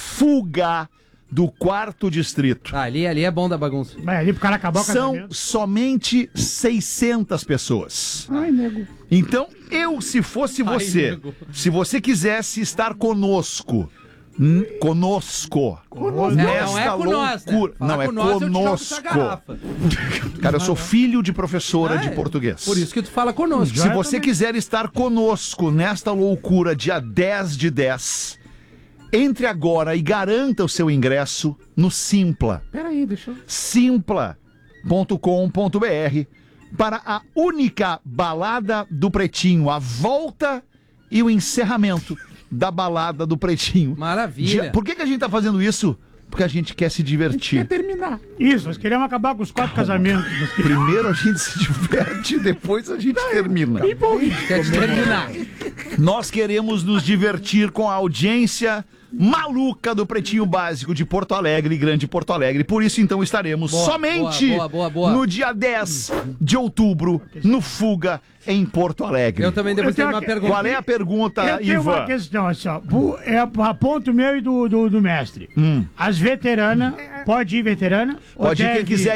[SPEAKER 3] Fuga do quarto distrito.
[SPEAKER 6] Ah, ali, ali é bom da bagunça.
[SPEAKER 8] Vai ali pro cara acabar o
[SPEAKER 3] São
[SPEAKER 8] casamento.
[SPEAKER 3] somente seiscentas pessoas.
[SPEAKER 8] Ai, nego.
[SPEAKER 3] Então, eu, se fosse
[SPEAKER 6] Ai,
[SPEAKER 3] você,
[SPEAKER 6] nego.
[SPEAKER 3] se você quisesse estar conosco, hum, conosco,
[SPEAKER 6] Não,
[SPEAKER 3] nesta
[SPEAKER 6] não é com nós, né?
[SPEAKER 3] loucura.
[SPEAKER 6] Falar
[SPEAKER 3] Não, é
[SPEAKER 6] com nós, eu te jogo essa
[SPEAKER 3] conosco.
[SPEAKER 6] garrafa.
[SPEAKER 3] Cara, eu sou filho de professora
[SPEAKER 6] Ah,
[SPEAKER 3] de
[SPEAKER 6] é.
[SPEAKER 3] português.
[SPEAKER 6] Por isso que tu fala conosco.
[SPEAKER 3] Se você quiser estar conosco nesta loucura, dia dez de dez, entre agora e garanta o seu ingresso no Simpla.
[SPEAKER 8] Peraí, deixa eu...
[SPEAKER 3] simpla ponto com ponto b r para a única balada do Pretinho, a volta e o encerramento da balada do Pretinho.
[SPEAKER 6] Maravilha.
[SPEAKER 3] Dia- Por que, que a gente tá fazendo isso? Porque a gente quer se divertir.
[SPEAKER 8] terminar. Isso, nós queremos acabar com os quatro casamentos.
[SPEAKER 3] Primeiro a gente se diverte, depois a gente termina.
[SPEAKER 6] Quer te terminar.
[SPEAKER 3] Nós queremos nos divertir com a audiência maluca do Pretinho Básico de Porto Alegre, Grande Porto Alegre. Por isso, então, estaremos
[SPEAKER 6] Boa,
[SPEAKER 3] somente
[SPEAKER 6] boa, boa, boa, boa.
[SPEAKER 3] no dia dez de outubro, no Fuga, em Porto Alegre.
[SPEAKER 6] Eu também devo
[SPEAKER 8] Eu
[SPEAKER 6] ter
[SPEAKER 8] tenho
[SPEAKER 6] uma
[SPEAKER 8] aqui-
[SPEAKER 6] pergunta.
[SPEAKER 3] Qual é a pergunta,
[SPEAKER 8] Eu tenho uma
[SPEAKER 3] Ivan?
[SPEAKER 8] questão, assim, ó. Bu- É a ponto meu e do, do, do mestre.
[SPEAKER 3] Hum.
[SPEAKER 8] As veteranas, pode ir veterana? Ou
[SPEAKER 3] Pode ir quem
[SPEAKER 8] deve-
[SPEAKER 3] quiser ir,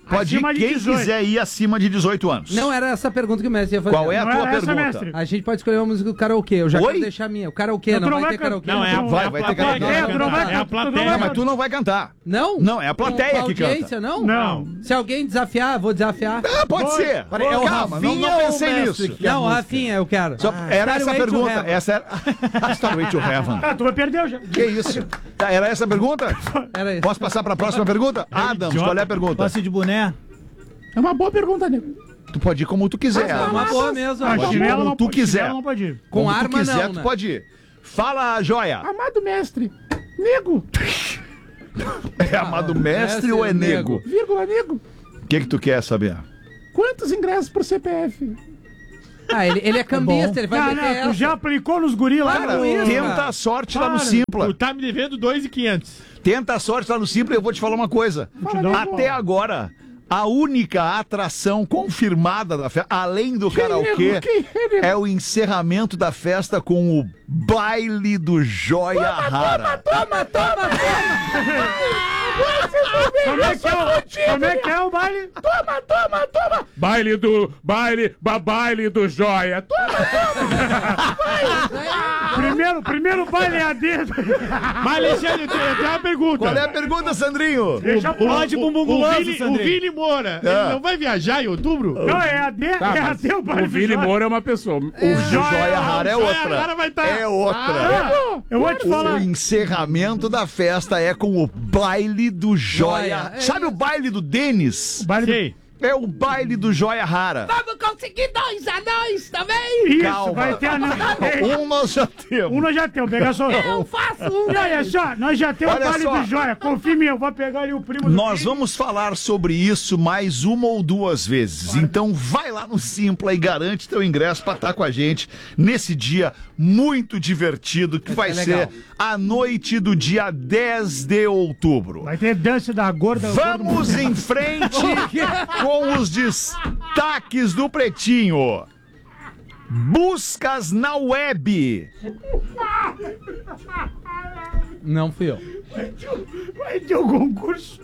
[SPEAKER 3] Pode ir
[SPEAKER 8] Acima de
[SPEAKER 3] quem
[SPEAKER 8] dezoito.
[SPEAKER 3] quiser ir acima de dezoito anos.
[SPEAKER 6] Não era essa a pergunta que o mestre ia fazer.
[SPEAKER 3] Qual é a
[SPEAKER 8] Não
[SPEAKER 3] tua
[SPEAKER 8] era essa,
[SPEAKER 3] pergunta?
[SPEAKER 8] mestre.
[SPEAKER 6] A gente pode escolher uma música do karaokê. Eu já
[SPEAKER 3] Oi?
[SPEAKER 6] quero deixar a minha. O karaokê,
[SPEAKER 8] Não,
[SPEAKER 6] não,
[SPEAKER 8] tu não
[SPEAKER 6] vai
[SPEAKER 8] vai
[SPEAKER 6] ter
[SPEAKER 8] can-
[SPEAKER 6] karaokê.
[SPEAKER 7] Não, é a,
[SPEAKER 3] Vai,
[SPEAKER 7] é a
[SPEAKER 3] vai ter
[SPEAKER 7] plateia.
[SPEAKER 3] karaokê.
[SPEAKER 7] que
[SPEAKER 8] Tu não vai
[SPEAKER 7] canta. É a
[SPEAKER 8] cantar, tu não
[SPEAKER 7] plateia.
[SPEAKER 8] vai
[SPEAKER 3] Não, mas tu não vai cantar.
[SPEAKER 6] Não?
[SPEAKER 3] Não, é a plateia
[SPEAKER 6] Com- com
[SPEAKER 3] que canta.
[SPEAKER 6] audiência, não?
[SPEAKER 8] Não.
[SPEAKER 6] Se alguém desafiar, vou desafiar.
[SPEAKER 3] Ah, pode
[SPEAKER 8] Oi.
[SPEAKER 3] ser.
[SPEAKER 5] Peraí, é o
[SPEAKER 3] Calma, não,
[SPEAKER 5] Rafinha
[SPEAKER 3] não
[SPEAKER 5] ou o
[SPEAKER 3] pensei
[SPEAKER 5] mestre
[SPEAKER 3] nisso.
[SPEAKER 5] que é a
[SPEAKER 6] Não,
[SPEAKER 5] música?
[SPEAKER 6] Rafinha, eu quero.
[SPEAKER 3] Só- era essa a
[SPEAKER 6] Starway to
[SPEAKER 3] pergunta.
[SPEAKER 6] Heaven.
[SPEAKER 3] Essa era. Starway to Heaven.
[SPEAKER 8] Ah, tu vai perder já.
[SPEAKER 3] Que isso? Tá, era essa a pergunta?
[SPEAKER 6] Era isso.
[SPEAKER 3] Posso passar pra próxima pergunta? Adams, qual é a pergunta?
[SPEAKER 5] Passe de boné.
[SPEAKER 8] É uma boa pergunta, nego.
[SPEAKER 3] Tu pode ir como tu quiser.
[SPEAKER 6] É uma
[SPEAKER 3] Adams.
[SPEAKER 6] boa mesmo.
[SPEAKER 8] Ah,
[SPEAKER 3] Pode ir
[SPEAKER 8] chinelo
[SPEAKER 3] como
[SPEAKER 8] não
[SPEAKER 3] tu
[SPEAKER 8] pode-
[SPEAKER 3] quiser.
[SPEAKER 8] chinelo não pode ir.
[SPEAKER 6] Com
[SPEAKER 3] Como tu
[SPEAKER 6] arma
[SPEAKER 3] quiser,
[SPEAKER 6] não,
[SPEAKER 3] tu
[SPEAKER 6] né?
[SPEAKER 3] pode ir. Fala, joia.
[SPEAKER 8] Amado mestre, nego,
[SPEAKER 3] É amado mestre ou é nego?
[SPEAKER 8] vírgula, nego,
[SPEAKER 3] O que que tu quer saber?
[SPEAKER 8] quantos ingressos por C P F?
[SPEAKER 6] Ah, ele, ele é cambista, ele vai
[SPEAKER 8] Não,
[SPEAKER 6] meter
[SPEAKER 8] não,
[SPEAKER 6] essa.
[SPEAKER 8] tu já aplicou nos guri lá?
[SPEAKER 3] Cara,
[SPEAKER 6] com isso,
[SPEAKER 3] tenta
[SPEAKER 6] cara.
[SPEAKER 3] a sorte lá no
[SPEAKER 8] Para.
[SPEAKER 3] Simpla.
[SPEAKER 7] Tu tá me devendo dois mil e quinhentos.
[SPEAKER 3] Tenta a sorte lá no Simpla e eu vou te falar uma coisa.
[SPEAKER 8] te dar um
[SPEAKER 3] Até
[SPEAKER 8] pau.
[SPEAKER 3] agora, a única atração confirmada da festa, além do karaokê,
[SPEAKER 8] nego? Quem é, nego?
[SPEAKER 3] é o encerramento da festa com o baile do Joia Rara.
[SPEAKER 6] Toma, toma, toma!
[SPEAKER 8] Como é que é o, como é, que é o baile? Toma, toma, toma.
[SPEAKER 7] Baile do. Baile. ba- Baile do Joia. Toma.
[SPEAKER 8] Primeiro, primeiro baile é a dedo.
[SPEAKER 7] Mas, Alexandre, eu tenho eu tenho uma pergunta.
[SPEAKER 3] Qual é a pergunta, Sandrinho?
[SPEAKER 8] Deixa
[SPEAKER 7] O,
[SPEAKER 8] pode,
[SPEAKER 7] o,
[SPEAKER 8] bumbum
[SPEAKER 7] o,
[SPEAKER 8] guloso,
[SPEAKER 7] Vini, o
[SPEAKER 8] Sandrinho.
[SPEAKER 7] Vini Moura,
[SPEAKER 3] Ah.
[SPEAKER 7] ele não vai viajar em outubro?
[SPEAKER 8] Não, é a D, é a D o baile do Joia.
[SPEAKER 7] é uma pessoa.
[SPEAKER 3] O Joia Rara é
[SPEAKER 7] o Joia
[SPEAKER 3] outra.
[SPEAKER 7] Rara vai tá-
[SPEAKER 3] É outra.
[SPEAKER 8] Ah, eu vou te
[SPEAKER 3] O
[SPEAKER 8] falar.
[SPEAKER 3] encerramento da festa é com o baile do Joia.
[SPEAKER 6] Joia. É
[SPEAKER 3] Sabe o baile do Denis?
[SPEAKER 8] Baile do...
[SPEAKER 7] Sei.
[SPEAKER 3] É o baile do Joia Rara.
[SPEAKER 6] Vamos conseguir dois anões também!
[SPEAKER 8] Isso,
[SPEAKER 3] Calma.
[SPEAKER 8] vai ter a...
[SPEAKER 3] Um nós já temos.
[SPEAKER 8] Um nós já temos, pega só.
[SPEAKER 6] Eu faço um!
[SPEAKER 8] E olha só, nós já temos o
[SPEAKER 3] Olha
[SPEAKER 8] baile
[SPEAKER 3] só.
[SPEAKER 8] do Joia. Confia em mim, eu vou pegar ali o primo do
[SPEAKER 3] Nós
[SPEAKER 8] Vini.
[SPEAKER 3] vamos falar sobre isso mais uma ou duas vezes. Então vai lá no Simpla e garante teu ingresso para estar com a gente nesse dia muito divertido que vai ser a noite do dia dez de outubro.
[SPEAKER 8] Vai ter dança da gorda.
[SPEAKER 3] Vamos em frente com os destaques do Pretinho. Buscas na web.
[SPEAKER 6] Não fui eu.
[SPEAKER 8] Vai ter o concurso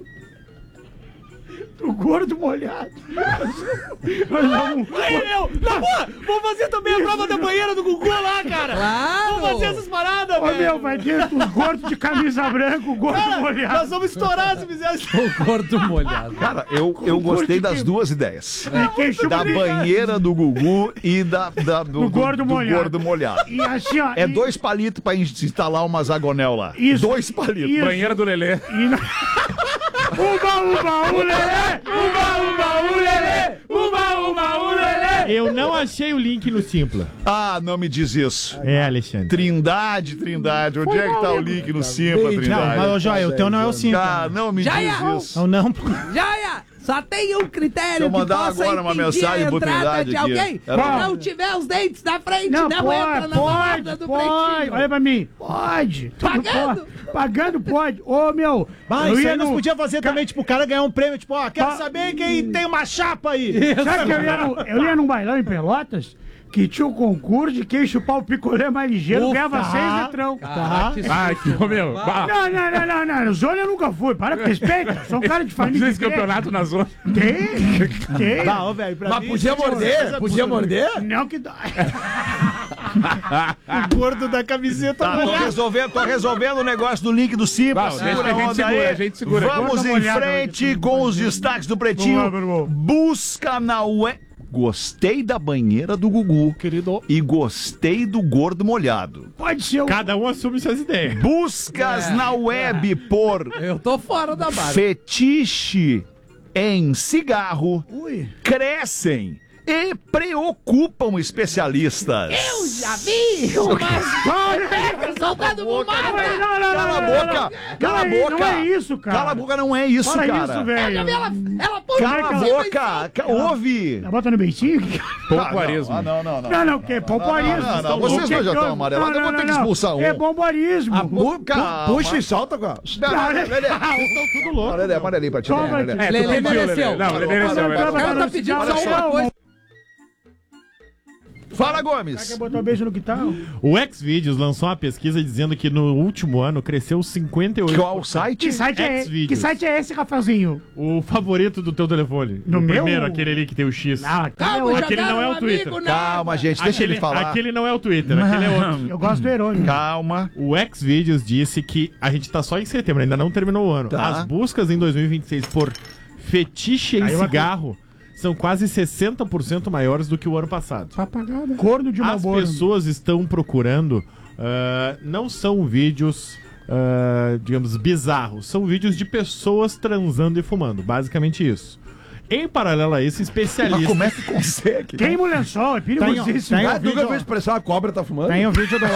[SPEAKER 8] do gordo molhado. Nós vamos...
[SPEAKER 5] Aí, meu, na boa, vamos fazer também a prova da banheira do Gugu lá, cara.
[SPEAKER 6] Claro!
[SPEAKER 5] Vamos fazer essas paradas,
[SPEAKER 8] Ô,
[SPEAKER 5] velho.
[SPEAKER 8] meu, vai ter os gordos de camisa branca, o gordo
[SPEAKER 5] Cara,
[SPEAKER 8] molhado.
[SPEAKER 5] nós vamos estourar se fizer isso.
[SPEAKER 6] O gordo molhado.
[SPEAKER 3] Cara, eu, eu gostei das duas ideias.
[SPEAKER 8] E quem chupa
[SPEAKER 3] Da
[SPEAKER 8] de-
[SPEAKER 3] banheira do Gugu e da, da- do,
[SPEAKER 8] Do gordo molhado.
[SPEAKER 3] gordo molhado.
[SPEAKER 8] E assim, ó.
[SPEAKER 3] É
[SPEAKER 8] e-
[SPEAKER 3] dois palitos pra instalar umas agonel lá.
[SPEAKER 8] Isso.
[SPEAKER 3] Dois palitos.
[SPEAKER 8] Isso.
[SPEAKER 7] Banheira do Lelê.
[SPEAKER 8] E na... Uba, uba, ulelê! Uba, uba, ulelê! Uba, uba, ulelê!
[SPEAKER 7] Eu não achei o link no Simpla.
[SPEAKER 3] Ah, não me diz isso.
[SPEAKER 7] É, Alexandre.
[SPEAKER 3] Trindade, Trindade. Onde é que tá o link no Simpla,
[SPEAKER 5] Não,
[SPEAKER 3] Trindade?
[SPEAKER 5] mas, ô, Joia, o teu não é o Simpla.
[SPEAKER 3] Ah, não me
[SPEAKER 6] Já
[SPEAKER 3] diz
[SPEAKER 6] é.
[SPEAKER 3] isso.
[SPEAKER 5] Ou não?
[SPEAKER 6] Joia! Só tem um critério
[SPEAKER 3] Deixa eu
[SPEAKER 6] que
[SPEAKER 3] mandar
[SPEAKER 6] possa
[SPEAKER 3] agora uma
[SPEAKER 6] impedir
[SPEAKER 3] mensagem
[SPEAKER 6] a
[SPEAKER 3] pro
[SPEAKER 6] entrada
[SPEAKER 3] Trindade
[SPEAKER 6] de
[SPEAKER 3] aqui.
[SPEAKER 6] alguém
[SPEAKER 3] Era-
[SPEAKER 6] que não tiver os dentes na frente,
[SPEAKER 8] Não,
[SPEAKER 6] não, entra
[SPEAKER 8] pode,
[SPEAKER 6] na
[SPEAKER 8] pode,
[SPEAKER 6] roda do
[SPEAKER 8] pode.
[SPEAKER 6] pretinho.
[SPEAKER 8] Olha pra mim. Pode. Tudo
[SPEAKER 6] Pagando?
[SPEAKER 8] pode. Pagando pode. Ô, meu.
[SPEAKER 5] Mas
[SPEAKER 8] eu
[SPEAKER 5] isso
[SPEAKER 8] ia
[SPEAKER 5] aí nós
[SPEAKER 8] no-
[SPEAKER 5] podíamos fazer também, tipo, o cara ganhar um prêmio, tipo, ó, quero
[SPEAKER 8] Pa-
[SPEAKER 5] saber quem tem uma chapa aí.
[SPEAKER 8] Sabe que eu ia, no, eu ia num bailão em Pelotas que tinha um concurso de quem chupar o picolé mais ligeiro
[SPEAKER 5] Ufa.
[SPEAKER 8] ganhava seis litrão.
[SPEAKER 5] Tá.
[SPEAKER 7] Ai, que meu. Bah,
[SPEAKER 8] Não, não, não, não, não. Zona eu nunca fui. Para com respeito. Sou um cara de família.
[SPEAKER 7] esse campeonato na zona.
[SPEAKER 8] Tem. Tem.
[SPEAKER 5] Tá, ô, velho, pra
[SPEAKER 6] Mas
[SPEAKER 5] mim,
[SPEAKER 6] podia
[SPEAKER 5] isso é
[SPEAKER 6] morder?
[SPEAKER 5] coisa
[SPEAKER 6] Podia
[SPEAKER 5] absurda.
[SPEAKER 6] morder?
[SPEAKER 8] Não que dá.
[SPEAKER 5] O gordo da camiseta
[SPEAKER 3] Tá, tô
[SPEAKER 5] molhada.
[SPEAKER 3] resolvendo, tô resolvendo o negócio do link do Simpla.
[SPEAKER 7] Vai,
[SPEAKER 3] Segura
[SPEAKER 7] deixa, a gente
[SPEAKER 3] onda
[SPEAKER 7] segura,
[SPEAKER 3] aí.
[SPEAKER 7] a gente segura.
[SPEAKER 3] Vamos
[SPEAKER 8] Gordo
[SPEAKER 3] em
[SPEAKER 8] molhado,
[SPEAKER 3] frente
[SPEAKER 8] vai.
[SPEAKER 3] com os destaques do Pretinho.
[SPEAKER 8] Vamos lá, meu irmão.
[SPEAKER 3] Busca na web. Gostei da banheira do Gugu.
[SPEAKER 5] Querido.
[SPEAKER 3] E gostei do gordo molhado.
[SPEAKER 8] Pode ser o...
[SPEAKER 7] Cada um assume suas ideias.
[SPEAKER 3] Buscas na web por
[SPEAKER 6] Eu tô fora da barra.
[SPEAKER 3] fetiche em cigarro
[SPEAKER 8] Ui.
[SPEAKER 3] crescem e preocupam especialistas.
[SPEAKER 6] Eu já vi umas soltando bombarda.
[SPEAKER 8] Não, não, não,
[SPEAKER 3] Cala a
[SPEAKER 8] não,
[SPEAKER 3] boca!
[SPEAKER 8] não, não.
[SPEAKER 3] Cala a
[SPEAKER 8] Não é-
[SPEAKER 3] boca!
[SPEAKER 8] Não é isso, cara.
[SPEAKER 3] Cala a boca, não é isso,
[SPEAKER 8] Fala
[SPEAKER 3] cara.
[SPEAKER 8] isso,
[SPEAKER 6] Ela,
[SPEAKER 8] velho.
[SPEAKER 6] ela, ela põe
[SPEAKER 3] Cala a
[SPEAKER 8] Cala a
[SPEAKER 3] boca! Ca- Ouve!
[SPEAKER 8] Bota no beicinho?
[SPEAKER 7] Pompoarismo.
[SPEAKER 3] Ah, não, não, não.
[SPEAKER 8] Não, não, que pompoarismo.
[SPEAKER 3] Não, não, não, vocês
[SPEAKER 8] O que
[SPEAKER 3] dois já
[SPEAKER 8] que
[SPEAKER 3] estão
[SPEAKER 8] eu-
[SPEAKER 3] amarelados, eu vou ter que expulsar um.
[SPEAKER 8] É pompoarismo.
[SPEAKER 3] Calma.
[SPEAKER 5] Puxa e solta, cara.
[SPEAKER 3] Não, não, Lelê.
[SPEAKER 7] Tudo louco.
[SPEAKER 3] Não, Lelê, amarelinho pra ti.
[SPEAKER 8] Toma,
[SPEAKER 3] né, Lelê?
[SPEAKER 8] tio.
[SPEAKER 6] Lelê
[SPEAKER 7] tu pediu,
[SPEAKER 6] mereceu.
[SPEAKER 7] Lelê. Não, Lelê mereceu.
[SPEAKER 8] Não,
[SPEAKER 7] mereceu.
[SPEAKER 6] O cara tá pedindo
[SPEAKER 8] Olha
[SPEAKER 6] só
[SPEAKER 8] só.
[SPEAKER 6] uma coisa.
[SPEAKER 3] Fala, Gomes.
[SPEAKER 8] Quer botar o beijo no guitarra?
[SPEAKER 7] O Xvideos lançou uma pesquisa dizendo que no último ano cresceu cinquenta e oito por cento.
[SPEAKER 3] Qual site?
[SPEAKER 8] Que site, é,
[SPEAKER 7] Xvideos.
[SPEAKER 8] que site é esse, Rafaelzinho?
[SPEAKER 7] O favorito do teu telefone.
[SPEAKER 8] No
[SPEAKER 7] o
[SPEAKER 8] meu?
[SPEAKER 7] primeiro, aquele ali que tem o X.
[SPEAKER 8] Ah, aquele é
[SPEAKER 4] Calma,
[SPEAKER 8] outro.
[SPEAKER 7] aquele não é o
[SPEAKER 4] jogaram um
[SPEAKER 7] Twitter.
[SPEAKER 4] amigo,
[SPEAKER 3] Calma, gente, deixa
[SPEAKER 7] aquele,
[SPEAKER 3] ele falar.
[SPEAKER 7] aquele não é o Twitter, aquele é outro.
[SPEAKER 8] Eu gosto do Herônimo.
[SPEAKER 3] Calma.
[SPEAKER 7] O Xvideos disse que a gente tá só em setembro, ainda não terminou o ano.
[SPEAKER 3] Tá.
[SPEAKER 7] As buscas em dois mil e vinte e seis por fetiche em
[SPEAKER 8] Aí eu
[SPEAKER 7] cigarro são quase sessenta por cento maiores do que o ano passado.
[SPEAKER 8] Papagada. Corno de
[SPEAKER 7] As
[SPEAKER 8] Malboro.
[SPEAKER 7] pessoas estão procurando, ah, não são vídeos, ah, digamos, bizarros, são vídeos de pessoas transando e fumando, basicamente isso. Em paralelo a isso,
[SPEAKER 3] Mas
[SPEAKER 7] especialistas...
[SPEAKER 3] como é que consegue?
[SPEAKER 8] Queima o lençol, é perigosíssimo.
[SPEAKER 5] Tem,
[SPEAKER 8] Tem,
[SPEAKER 5] ah, nunca viu expressão a cobra tá fumando?
[SPEAKER 8] tem o vídeo do...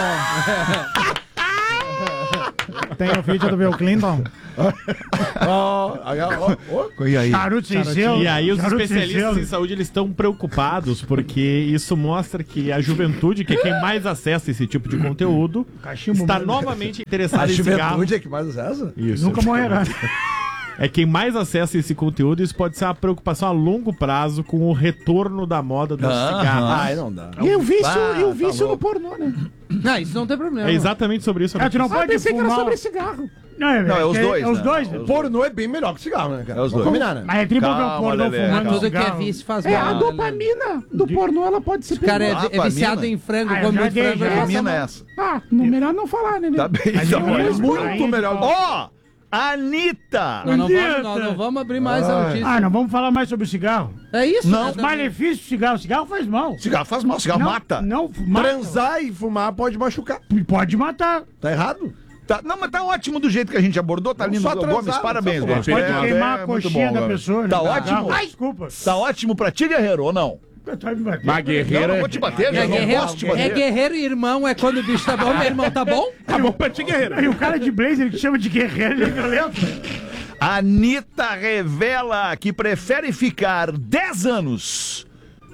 [SPEAKER 8] Tem o vídeo do Bill Clinton.
[SPEAKER 5] Ó, ó, ó.
[SPEAKER 3] E aí?
[SPEAKER 8] Charuto sem selo.
[SPEAKER 7] E aí os
[SPEAKER 8] charuto sem
[SPEAKER 7] especialistas
[SPEAKER 8] selo.
[SPEAKER 7] em saúde eles estão preocupados porque isso mostra que a juventude, que é quem mais acessa esse tipo de conteúdo,
[SPEAKER 8] Cachimbo
[SPEAKER 7] está
[SPEAKER 8] mesmo.
[SPEAKER 7] novamente
[SPEAKER 5] A
[SPEAKER 7] interessada em cigarro.
[SPEAKER 5] juventude é que mais acessa?
[SPEAKER 7] Isso.
[SPEAKER 8] Nunca morrerá.
[SPEAKER 7] É quem mais acessa esse conteúdo e isso pode ser uma preocupação a longo prazo com o retorno da moda do
[SPEAKER 3] Aham.
[SPEAKER 7] cigarro.
[SPEAKER 5] Ai, não dá.
[SPEAKER 8] E o vício,
[SPEAKER 3] Ah,
[SPEAKER 8] e o
[SPEAKER 3] tá
[SPEAKER 8] vício no
[SPEAKER 3] louco.
[SPEAKER 8] pornô, né?
[SPEAKER 4] Não, isso não tem problema.
[SPEAKER 7] É exatamente sobre isso.
[SPEAKER 8] Ah, tu não
[SPEAKER 7] Ah,
[SPEAKER 8] pode
[SPEAKER 6] pensei que era
[SPEAKER 8] fumar...
[SPEAKER 6] sobre cigarro.
[SPEAKER 8] Não, é,
[SPEAKER 3] Não, é os
[SPEAKER 8] que
[SPEAKER 3] dois,
[SPEAKER 8] É os
[SPEAKER 3] né?
[SPEAKER 8] dois,
[SPEAKER 3] É
[SPEAKER 8] né?
[SPEAKER 3] os
[SPEAKER 5] Pornô é bem melhor que cigarro, né, cara?
[SPEAKER 3] É os
[SPEAKER 5] Vamos
[SPEAKER 3] dois.
[SPEAKER 5] combinar, né?
[SPEAKER 8] Mas é tribo ver o
[SPEAKER 3] Calma,
[SPEAKER 8] pornô
[SPEAKER 3] Lelê,
[SPEAKER 8] fumando
[SPEAKER 4] Tudo que é
[SPEAKER 8] cigarro.
[SPEAKER 4] vício faz
[SPEAKER 6] É,
[SPEAKER 4] mal.
[SPEAKER 6] a
[SPEAKER 4] né,
[SPEAKER 6] dopamina do pornô, ela pode ser
[SPEAKER 4] O cara é,
[SPEAKER 3] Ah,
[SPEAKER 4] é viciado
[SPEAKER 3] dopamina.
[SPEAKER 4] em frango,
[SPEAKER 8] Ah, eu
[SPEAKER 4] come
[SPEAKER 8] já
[SPEAKER 4] muito
[SPEAKER 8] dei,
[SPEAKER 4] frango.
[SPEAKER 8] já.
[SPEAKER 4] ele passa
[SPEAKER 3] Termina
[SPEAKER 4] mal.
[SPEAKER 3] essa.
[SPEAKER 6] Ah, não, melhor não falar, né?
[SPEAKER 3] Tá bem,
[SPEAKER 8] Mas
[SPEAKER 3] então.
[SPEAKER 8] eu-
[SPEAKER 3] é.
[SPEAKER 8] eu-
[SPEAKER 5] muito
[SPEAKER 8] aí,
[SPEAKER 5] melhor.
[SPEAKER 3] Ó, Anitta.
[SPEAKER 4] Nós não, vamos, nós não vamos abrir mais a notícia.
[SPEAKER 8] Ah, não vamos falar mais sobre o cigarro.
[SPEAKER 4] É isso?
[SPEAKER 3] Não.
[SPEAKER 4] né,
[SPEAKER 8] Os
[SPEAKER 4] também.
[SPEAKER 8] malefícios do cigarro. O cigarro faz mal.
[SPEAKER 3] Cigarro faz mal, cigarro
[SPEAKER 8] não,
[SPEAKER 3] mata.
[SPEAKER 8] Não, mata.
[SPEAKER 5] Transar e fumar pode machucar.
[SPEAKER 8] Pode matar.
[SPEAKER 5] Tá errado?
[SPEAKER 3] Tá, não, mas tá ótimo do jeito que a gente abordou, tá
[SPEAKER 5] Não
[SPEAKER 3] lindo.
[SPEAKER 5] só transar,
[SPEAKER 3] Gomes,
[SPEAKER 5] não
[SPEAKER 3] parabéns,
[SPEAKER 5] só
[SPEAKER 3] Gomes.
[SPEAKER 5] fumar.
[SPEAKER 8] Pode
[SPEAKER 3] É,
[SPEAKER 8] queimar
[SPEAKER 3] é
[SPEAKER 8] a
[SPEAKER 3] muito
[SPEAKER 8] coxinha
[SPEAKER 3] bom,
[SPEAKER 8] da
[SPEAKER 3] Gomes.
[SPEAKER 8] pessoa. né?
[SPEAKER 3] Tá
[SPEAKER 8] Do
[SPEAKER 3] ótimo?
[SPEAKER 8] cigarro. Ai, desculpa.
[SPEAKER 3] Tá ótimo pra ti, guerreiro, ou não?
[SPEAKER 8] Tu vai me bater.
[SPEAKER 7] Mas
[SPEAKER 3] Não,
[SPEAKER 7] guerreiro
[SPEAKER 3] não
[SPEAKER 7] é...
[SPEAKER 3] vou te bater,
[SPEAKER 4] É
[SPEAKER 3] eu não
[SPEAKER 4] guerreiro,
[SPEAKER 3] posso te
[SPEAKER 4] é
[SPEAKER 3] bater.
[SPEAKER 4] guerreiro e irmão, é quando o bicho tá bom, meu irmão tá bom?
[SPEAKER 8] Acabou pra ti, guerreiro. Aí o cara de blazer que chama de guerreiro, ele é violento.
[SPEAKER 3] Anitta revela que prefere ficar dez anos.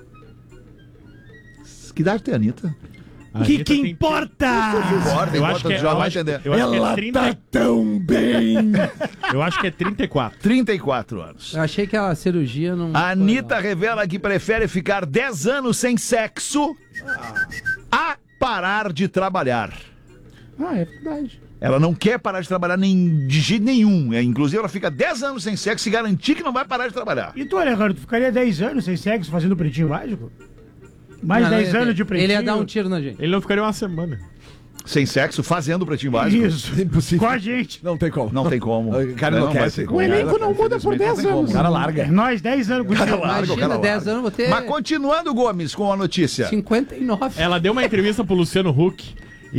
[SPEAKER 3] Que idade tem a Anitta?
[SPEAKER 7] A Anitta tem-
[SPEAKER 3] Importa,
[SPEAKER 7] Eu acho
[SPEAKER 3] importa,
[SPEAKER 7] que é,
[SPEAKER 3] tu já
[SPEAKER 7] eu
[SPEAKER 3] vai
[SPEAKER 7] acho-
[SPEAKER 3] entender.
[SPEAKER 7] eu acho que é trinta,
[SPEAKER 5] tão bem.
[SPEAKER 7] eu acho que é trinta e quatro.
[SPEAKER 3] trinta e quatro anos.
[SPEAKER 4] Eu achei que a cirurgia não...
[SPEAKER 3] A Anitta revela que prefere ficar dez anos sem sexo a parar de trabalhar.
[SPEAKER 6] Ah, é verdade.
[SPEAKER 3] Ela não quer parar de trabalhar nem, de jeito nenhum. É, inclusive, ela fica dez anos sem sexo e garantir que não vai parar de trabalhar.
[SPEAKER 8] E tu, Alejandro, tu ficaria dez anos sem sexo fazendo pretinho mágico? Mais
[SPEAKER 4] Não, não
[SPEAKER 8] dez
[SPEAKER 4] ia
[SPEAKER 8] anos
[SPEAKER 4] ter.
[SPEAKER 8] de pretinho.
[SPEAKER 4] Ele ia dar um tiro na gente.
[SPEAKER 7] Ele não ficaria uma semana.
[SPEAKER 3] Sem sexo, fazendo o pretinho básico.
[SPEAKER 8] Isso.
[SPEAKER 5] Impossível.
[SPEAKER 8] Com a gente.
[SPEAKER 5] Não tem como.
[SPEAKER 3] Não tem como.
[SPEAKER 5] O cara não
[SPEAKER 3] vai
[SPEAKER 5] quer.
[SPEAKER 3] ter
[SPEAKER 5] O
[SPEAKER 3] como.
[SPEAKER 6] elenco não muda por
[SPEAKER 3] Infelizmente,
[SPEAKER 6] dez
[SPEAKER 3] não tem como.
[SPEAKER 6] anos.
[SPEAKER 5] O cara larga.
[SPEAKER 8] Nós, dez anos com
[SPEAKER 3] Cara,
[SPEAKER 8] isso.
[SPEAKER 3] larga, o
[SPEAKER 4] Imagina,
[SPEAKER 3] cara
[SPEAKER 4] dez
[SPEAKER 3] larga.
[SPEAKER 4] anos, vou ter
[SPEAKER 3] Mas continuando, Gomes, com a notícia.
[SPEAKER 4] cinquenta e nove.
[SPEAKER 7] Ela deu uma entrevista pro Luciano Huck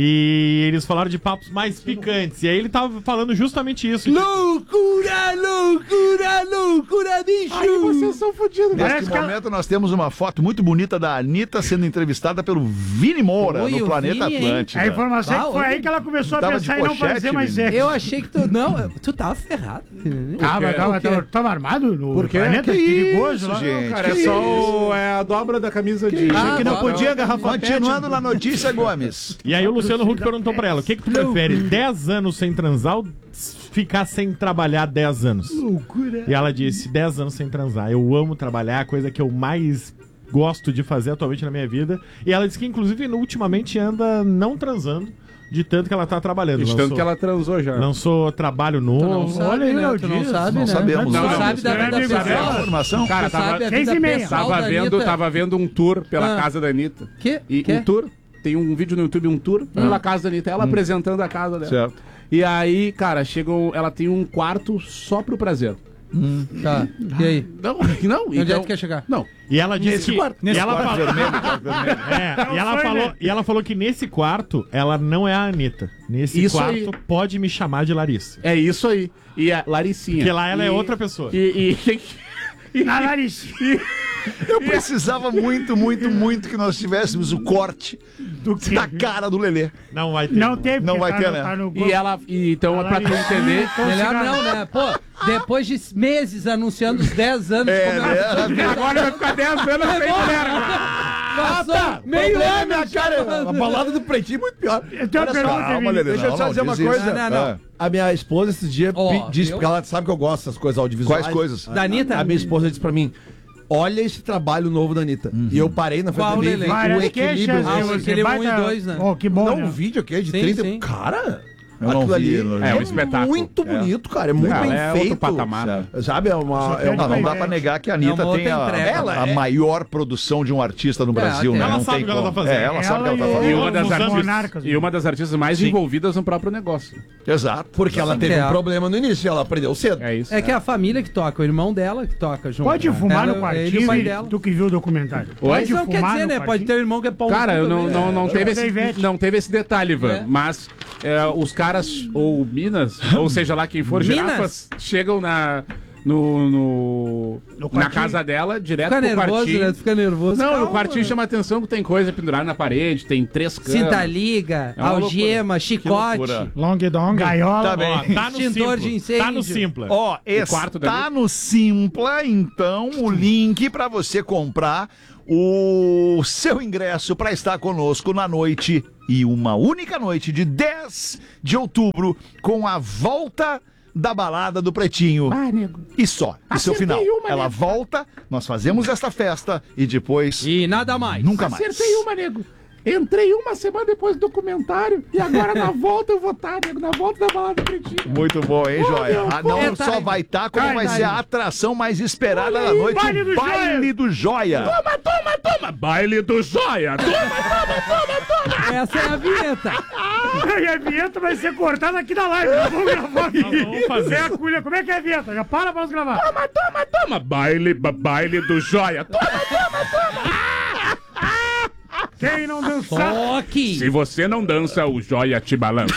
[SPEAKER 7] e eles falaram de papos mais picantes. E aí ele tava falando justamente isso.
[SPEAKER 5] Loucura, loucura, loucura, bicho.
[SPEAKER 6] Aí vocês são fodidos.
[SPEAKER 3] Neste
[SPEAKER 8] Parece que ela-
[SPEAKER 3] momento, nós temos uma foto muito bonita da Anitta sendo entrevistada pelo Vini Moura
[SPEAKER 4] Oi,
[SPEAKER 3] no
[SPEAKER 4] o
[SPEAKER 3] Planeta
[SPEAKER 4] Vini, hein?
[SPEAKER 3] Atlântida.
[SPEAKER 8] A informação é
[SPEAKER 4] Ah,
[SPEAKER 8] que foi
[SPEAKER 4] olha.
[SPEAKER 8] aí que ela começou a
[SPEAKER 3] Tava
[SPEAKER 8] pensar
[SPEAKER 3] de
[SPEAKER 8] em não
[SPEAKER 3] pochete,
[SPEAKER 8] fazer mais
[SPEAKER 3] menino.
[SPEAKER 8] sexo.
[SPEAKER 4] Eu achei que tu... Não, tu tava ferrado.
[SPEAKER 8] Calma, calma,
[SPEAKER 4] O quê?
[SPEAKER 8] tava, tava armado no
[SPEAKER 5] Por quê?
[SPEAKER 8] planeta?
[SPEAKER 3] Que
[SPEAKER 8] Perigoso
[SPEAKER 3] isso,
[SPEAKER 8] lá.
[SPEAKER 3] gente?
[SPEAKER 6] Cara, é
[SPEAKER 3] Que
[SPEAKER 6] só
[SPEAKER 3] isso?
[SPEAKER 6] o, é a dobra da camisa de...
[SPEAKER 4] Ah,
[SPEAKER 5] que não
[SPEAKER 4] tá.
[SPEAKER 5] podia garrafa
[SPEAKER 3] Continuando na notícia, Gomes.
[SPEAKER 7] E aí o Luciano Huck perguntou pra ela, o que que tu prefere, dez anos sem transar ou ficar sem trabalhar dez anos?
[SPEAKER 8] Loucura.
[SPEAKER 7] E ela disse, dez anos sem transar. Eu amo trabalhar, a coisa que eu mais gosto de fazer atualmente na minha vida. E ela disse que, inclusive, ultimamente anda não transando, de tanto que ela tá trabalhando.
[SPEAKER 6] De tanto que ela transou já.
[SPEAKER 7] Lançou trabalho
[SPEAKER 4] Tu não
[SPEAKER 7] novo.
[SPEAKER 4] sabe,
[SPEAKER 8] Olha aí,
[SPEAKER 4] né?
[SPEAKER 8] não
[SPEAKER 4] Tu não
[SPEAKER 8] diz.
[SPEAKER 4] sabe,
[SPEAKER 3] Não
[SPEAKER 4] né?
[SPEAKER 3] sabemos.
[SPEAKER 4] Tu
[SPEAKER 6] Não, não.
[SPEAKER 4] sabe da vida
[SPEAKER 8] Não, não.
[SPEAKER 4] pessoal.
[SPEAKER 3] Informação?
[SPEAKER 6] Cara,
[SPEAKER 4] Tu
[SPEAKER 6] tava,
[SPEAKER 4] sabe a
[SPEAKER 8] Seis
[SPEAKER 4] vida
[SPEAKER 8] e meia.
[SPEAKER 4] pessoal
[SPEAKER 6] tava
[SPEAKER 4] da
[SPEAKER 6] vendo,
[SPEAKER 4] Anitta.
[SPEAKER 6] tava vendo um tour pela
[SPEAKER 4] Ah.
[SPEAKER 6] casa da Anitta.
[SPEAKER 4] Que?
[SPEAKER 6] E
[SPEAKER 4] Que?
[SPEAKER 6] um tour, tem um vídeo no YouTube, um tour pela casa da Anitta, ela apresentando a casa dela.
[SPEAKER 3] Certo.
[SPEAKER 6] E aí, cara, chegam, ela tem um quarto só pro prazer.
[SPEAKER 4] Tá, e aí?
[SPEAKER 6] Não, não.
[SPEAKER 4] Onde é
[SPEAKER 6] então,
[SPEAKER 4] que quer chegar?
[SPEAKER 6] Não.
[SPEAKER 7] E ela disse
[SPEAKER 5] Nesse
[SPEAKER 7] que...
[SPEAKER 5] quarto.
[SPEAKER 7] e ela falou,
[SPEAKER 3] Vermelho, quarto vermelho.
[SPEAKER 7] é, e, ela
[SPEAKER 8] sonho,
[SPEAKER 7] falou,
[SPEAKER 8] né?
[SPEAKER 7] e ela falou que nesse quarto, ela não é a Anitta. Nesse
[SPEAKER 6] Isso
[SPEAKER 7] quarto,
[SPEAKER 6] aí.
[SPEAKER 7] pode me chamar de Larissa.
[SPEAKER 6] É isso aí. E a Laricinha.
[SPEAKER 7] Porque lá ela
[SPEAKER 6] E-
[SPEAKER 7] é outra pessoa.
[SPEAKER 6] E... e, e
[SPEAKER 8] Na nariz.
[SPEAKER 3] Eu precisava muito, muito, muito que nós tivéssemos o corte
[SPEAKER 8] Do que?
[SPEAKER 3] da cara do Lelê.
[SPEAKER 7] Não vai ter.
[SPEAKER 8] Não tem,
[SPEAKER 3] Não
[SPEAKER 8] porque
[SPEAKER 3] vai
[SPEAKER 8] tá
[SPEAKER 3] ter,
[SPEAKER 8] no-
[SPEAKER 3] né?
[SPEAKER 8] tá no
[SPEAKER 6] e ela... E, então,
[SPEAKER 8] A
[SPEAKER 6] pra tu
[SPEAKER 8] Laricinha
[SPEAKER 6] entender...
[SPEAKER 8] com
[SPEAKER 4] Melhor
[SPEAKER 8] cigarro.
[SPEAKER 4] não, né? Pô, depois de meses anunciando os dez anos...
[SPEAKER 3] É,
[SPEAKER 4] como
[SPEAKER 3] né?
[SPEAKER 6] Agora vai ficar dez anos sem mulher.
[SPEAKER 4] Passou meio
[SPEAKER 5] Problema é
[SPEAKER 4] ano,
[SPEAKER 5] minha cara. A balada do pretinho é muito pior.
[SPEAKER 8] Eu tenho uma
[SPEAKER 5] Olha só,
[SPEAKER 8] pergunta,
[SPEAKER 3] Calma,
[SPEAKER 8] Vini.
[SPEAKER 3] Lelê.
[SPEAKER 5] Deixa eu
[SPEAKER 3] não,
[SPEAKER 5] só
[SPEAKER 3] não,
[SPEAKER 5] dizer uma
[SPEAKER 3] diz isso.
[SPEAKER 5] coisa.
[SPEAKER 4] Não, não,
[SPEAKER 3] Ah,
[SPEAKER 5] A minha esposa esse dia
[SPEAKER 4] Ó,
[SPEAKER 5] pe- disse,
[SPEAKER 4] viu?
[SPEAKER 5] porque ela sabe que eu gosto dessas coisas audiovisuais.
[SPEAKER 3] Quais coisas?
[SPEAKER 4] Da Anitta?
[SPEAKER 5] A minha esposa disse pra mim, olha esse trabalho novo da Anitta. Uhum. E eu parei na frente
[SPEAKER 6] Qual,
[SPEAKER 5] dele,
[SPEAKER 6] Lelê?
[SPEAKER 5] o
[SPEAKER 6] Várias
[SPEAKER 5] equilíbrio.
[SPEAKER 6] queixas,
[SPEAKER 5] Ah,
[SPEAKER 6] eu- aquele um e dois, né?
[SPEAKER 4] Oh, que bom,
[SPEAKER 5] Não,
[SPEAKER 4] né?
[SPEAKER 5] um vídeo aqui de
[SPEAKER 6] Sim,
[SPEAKER 5] trinta...
[SPEAKER 6] sim.
[SPEAKER 5] Cara...
[SPEAKER 3] Eu não
[SPEAKER 5] aquilo
[SPEAKER 3] vi,
[SPEAKER 5] ali
[SPEAKER 3] não vi.
[SPEAKER 9] É um espetáculo.
[SPEAKER 5] muito bonito, cara. É muito
[SPEAKER 9] Cara,
[SPEAKER 5] bem
[SPEAKER 9] é outro
[SPEAKER 5] feito.
[SPEAKER 9] patamar, né?
[SPEAKER 5] Sabe? É uma... É
[SPEAKER 3] Não,
[SPEAKER 5] uma
[SPEAKER 3] não dá pra negar que a Anitta
[SPEAKER 6] É uma
[SPEAKER 3] tem
[SPEAKER 6] outra
[SPEAKER 3] a,
[SPEAKER 6] entrega.
[SPEAKER 3] ela, a
[SPEAKER 5] Ela é-
[SPEAKER 3] maior produção de um artista no Brasil,
[SPEAKER 6] tem.
[SPEAKER 3] né?
[SPEAKER 7] Ela
[SPEAKER 3] Não
[SPEAKER 7] sabe
[SPEAKER 3] tem
[SPEAKER 7] o que ela
[SPEAKER 3] como.
[SPEAKER 7] tá fazendo.
[SPEAKER 3] É, ela sabe o que ela tá
[SPEAKER 4] Ela
[SPEAKER 3] fazendo.
[SPEAKER 9] E uma, das
[SPEAKER 4] Os
[SPEAKER 9] artistas,
[SPEAKER 4] monarcas.
[SPEAKER 9] e uma das artistas mais
[SPEAKER 3] Sim.
[SPEAKER 9] envolvidas no próprio negócio.
[SPEAKER 3] Exato.
[SPEAKER 5] Porque ela
[SPEAKER 6] Sim,
[SPEAKER 5] teve
[SPEAKER 6] é.
[SPEAKER 5] um problema no início, ela aprendeu cedo.
[SPEAKER 9] É isso.
[SPEAKER 6] É que é a família que toca, o irmão dela que toca junto.
[SPEAKER 4] Pode
[SPEAKER 6] né?
[SPEAKER 4] fumar
[SPEAKER 6] Ela-
[SPEAKER 4] no quartinho,
[SPEAKER 6] ele e o pai
[SPEAKER 4] e-
[SPEAKER 6] dela.
[SPEAKER 4] tu que viu o documentário.
[SPEAKER 6] Mas
[SPEAKER 4] Pode
[SPEAKER 6] não quer
[SPEAKER 4] fumar
[SPEAKER 6] dizer,
[SPEAKER 4] no
[SPEAKER 6] né? Pode
[SPEAKER 4] quartinho.
[SPEAKER 6] ter um irmão que é pau no
[SPEAKER 9] Cara,
[SPEAKER 6] cu
[SPEAKER 9] eu não,
[SPEAKER 6] também,
[SPEAKER 9] não,
[SPEAKER 6] né?
[SPEAKER 9] não,
[SPEAKER 4] Eu
[SPEAKER 9] teve
[SPEAKER 4] sou da
[SPEAKER 9] esse,
[SPEAKER 4] Ivete.
[SPEAKER 9] não teve esse detalhe, Ivan.
[SPEAKER 6] É.
[SPEAKER 9] Mas é, os caras, ou minas, ou seja lá quem for,
[SPEAKER 6] Minas?
[SPEAKER 9] girafas, chegam na, no, no-
[SPEAKER 4] No
[SPEAKER 9] na
[SPEAKER 4] quartinho?
[SPEAKER 9] casa dela, direto
[SPEAKER 6] Fica
[SPEAKER 9] pro
[SPEAKER 6] nervoso,
[SPEAKER 9] quartinho.
[SPEAKER 6] né? Fica nervoso.
[SPEAKER 9] Não,
[SPEAKER 6] Calma,
[SPEAKER 9] no quartinho chama atenção que tem coisa pendurada na parede, tem três camas.
[SPEAKER 6] Cinta-liga,
[SPEAKER 9] É uma
[SPEAKER 6] algema, chicote,
[SPEAKER 3] loucura.
[SPEAKER 4] Long dong. Gaiola.
[SPEAKER 3] Tá bem.
[SPEAKER 7] Ó, tá no
[SPEAKER 6] extintor de
[SPEAKER 7] Simpla.
[SPEAKER 6] incêndio.
[SPEAKER 7] Tá no Simpla.
[SPEAKER 3] Ó,
[SPEAKER 9] quarto
[SPEAKER 3] está
[SPEAKER 9] dali?
[SPEAKER 3] no Simpla, então, o link para você comprar o seu ingresso para estar conosco na noite e uma única noite de dez de outubro com a volta da balada do Pretinho.
[SPEAKER 4] Ah, nego.
[SPEAKER 3] E só, isso é o final.
[SPEAKER 4] Acertei uma,
[SPEAKER 3] Ela
[SPEAKER 4] nego.
[SPEAKER 3] volta, nós fazemos esta festa e depois
[SPEAKER 6] E nada mais.
[SPEAKER 3] nunca mais.
[SPEAKER 4] Acertei uma, nego. Entrei uma semana depois do documentário e agora na volta eu vou estar, nego. Na volta da balada do Pretinho.
[SPEAKER 3] Muito bom, hein, Joia?
[SPEAKER 4] meu,
[SPEAKER 3] Ah, não
[SPEAKER 6] é,
[SPEAKER 3] só
[SPEAKER 6] tá-
[SPEAKER 3] vai estar, como
[SPEAKER 4] Ai,
[SPEAKER 3] vai
[SPEAKER 4] tá
[SPEAKER 3] ser
[SPEAKER 4] aí.
[SPEAKER 3] a atração mais esperada
[SPEAKER 4] Olha
[SPEAKER 3] da
[SPEAKER 4] aí,
[SPEAKER 3] noite,
[SPEAKER 4] baile do
[SPEAKER 3] o baile do Joia.
[SPEAKER 4] Toma, toma, toma.
[SPEAKER 9] Baile do Joia!
[SPEAKER 6] Essa é a vinheta.
[SPEAKER 4] E a vinheta vai ser cortada aqui na live. Nós vamos gravar aqui.
[SPEAKER 7] vamos fazer.
[SPEAKER 4] Zé Aculha, como é que é a vinheta? Já para pra nós gravar.
[SPEAKER 9] Toma, toma, toma! Baile, ba- baile do Joia! Toma!
[SPEAKER 4] Quem não dançar...
[SPEAKER 6] Toque.
[SPEAKER 9] Se você não dança, o Joia te balança.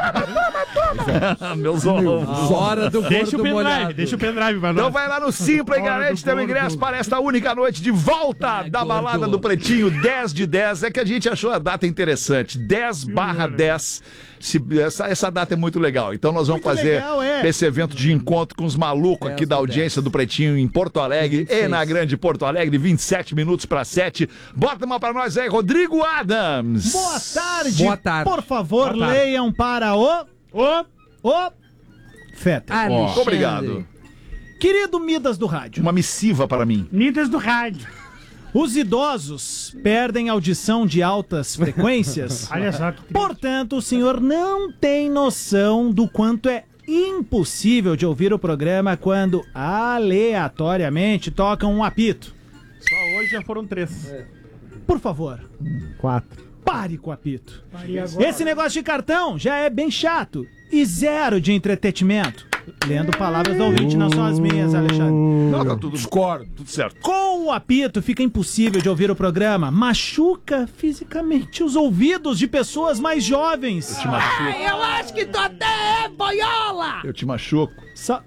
[SPEAKER 3] Meus ovos.
[SPEAKER 6] Hora do
[SPEAKER 7] Deixa o
[SPEAKER 6] gordo
[SPEAKER 7] pendrive,
[SPEAKER 6] molhado.
[SPEAKER 7] deixa o pendrive pra
[SPEAKER 3] Então
[SPEAKER 7] nós.
[SPEAKER 3] vai lá no Simpla e
[SPEAKER 4] Hora
[SPEAKER 3] garante
[SPEAKER 4] do
[SPEAKER 3] teu
[SPEAKER 4] gordo.
[SPEAKER 3] ingresso para esta única noite de volta
[SPEAKER 6] Ai,
[SPEAKER 3] da
[SPEAKER 6] gordo.
[SPEAKER 3] balada do Pretinho, dez de dez. É que a gente achou a data interessante, dez barra dez. Se- essa, essa data é muito legal. Então nós vamos
[SPEAKER 4] Muito
[SPEAKER 3] fazer
[SPEAKER 4] legal, é.
[SPEAKER 3] esse evento de encontro com os malucos aqui
[SPEAKER 6] dez
[SPEAKER 3] da
[SPEAKER 6] de
[SPEAKER 3] audiência do Pretinho em Porto Alegre
[SPEAKER 6] vinte e seis.
[SPEAKER 3] e na Grande Porto Alegre, vinte e sete minutos para sete. Bota uma para nós aí, Rodrigo Adams.
[SPEAKER 10] Boa tarde.
[SPEAKER 6] Boa tarde.
[SPEAKER 10] Por favor,
[SPEAKER 7] Boa tarde.
[SPEAKER 10] leiam para o... O... O... Feta.
[SPEAKER 6] Alexandre.
[SPEAKER 3] Obrigado.
[SPEAKER 10] Querido Midas do Rádio,
[SPEAKER 3] Uma missiva para mim.
[SPEAKER 4] Midas do rádio.
[SPEAKER 10] os idosos perdem audição de altas frequências.
[SPEAKER 4] Olha só que triste.
[SPEAKER 10] Portanto, o senhor não tem noção do quanto é impossível de ouvir o programa quando aleatoriamente tocam um apito.
[SPEAKER 7] Só hoje já foram três.
[SPEAKER 10] Por favor,
[SPEAKER 7] Quatro.
[SPEAKER 10] pare com o apito.
[SPEAKER 4] E agora?
[SPEAKER 10] Esse negócio de cartão já é bem chato e zero de entretenimento. Lendo palavras do ouvinte, não são as minhas, Alexandre.
[SPEAKER 3] Não, tá tudo,
[SPEAKER 5] Discordo.
[SPEAKER 3] tudo certo.
[SPEAKER 10] Com o apito fica impossível de ouvir o programa, machuca fisicamente os ouvidos de pessoas mais jovens.
[SPEAKER 4] Ah, eu acho que tu até é boiola.
[SPEAKER 3] Eu te machuco.
[SPEAKER 10] Sa-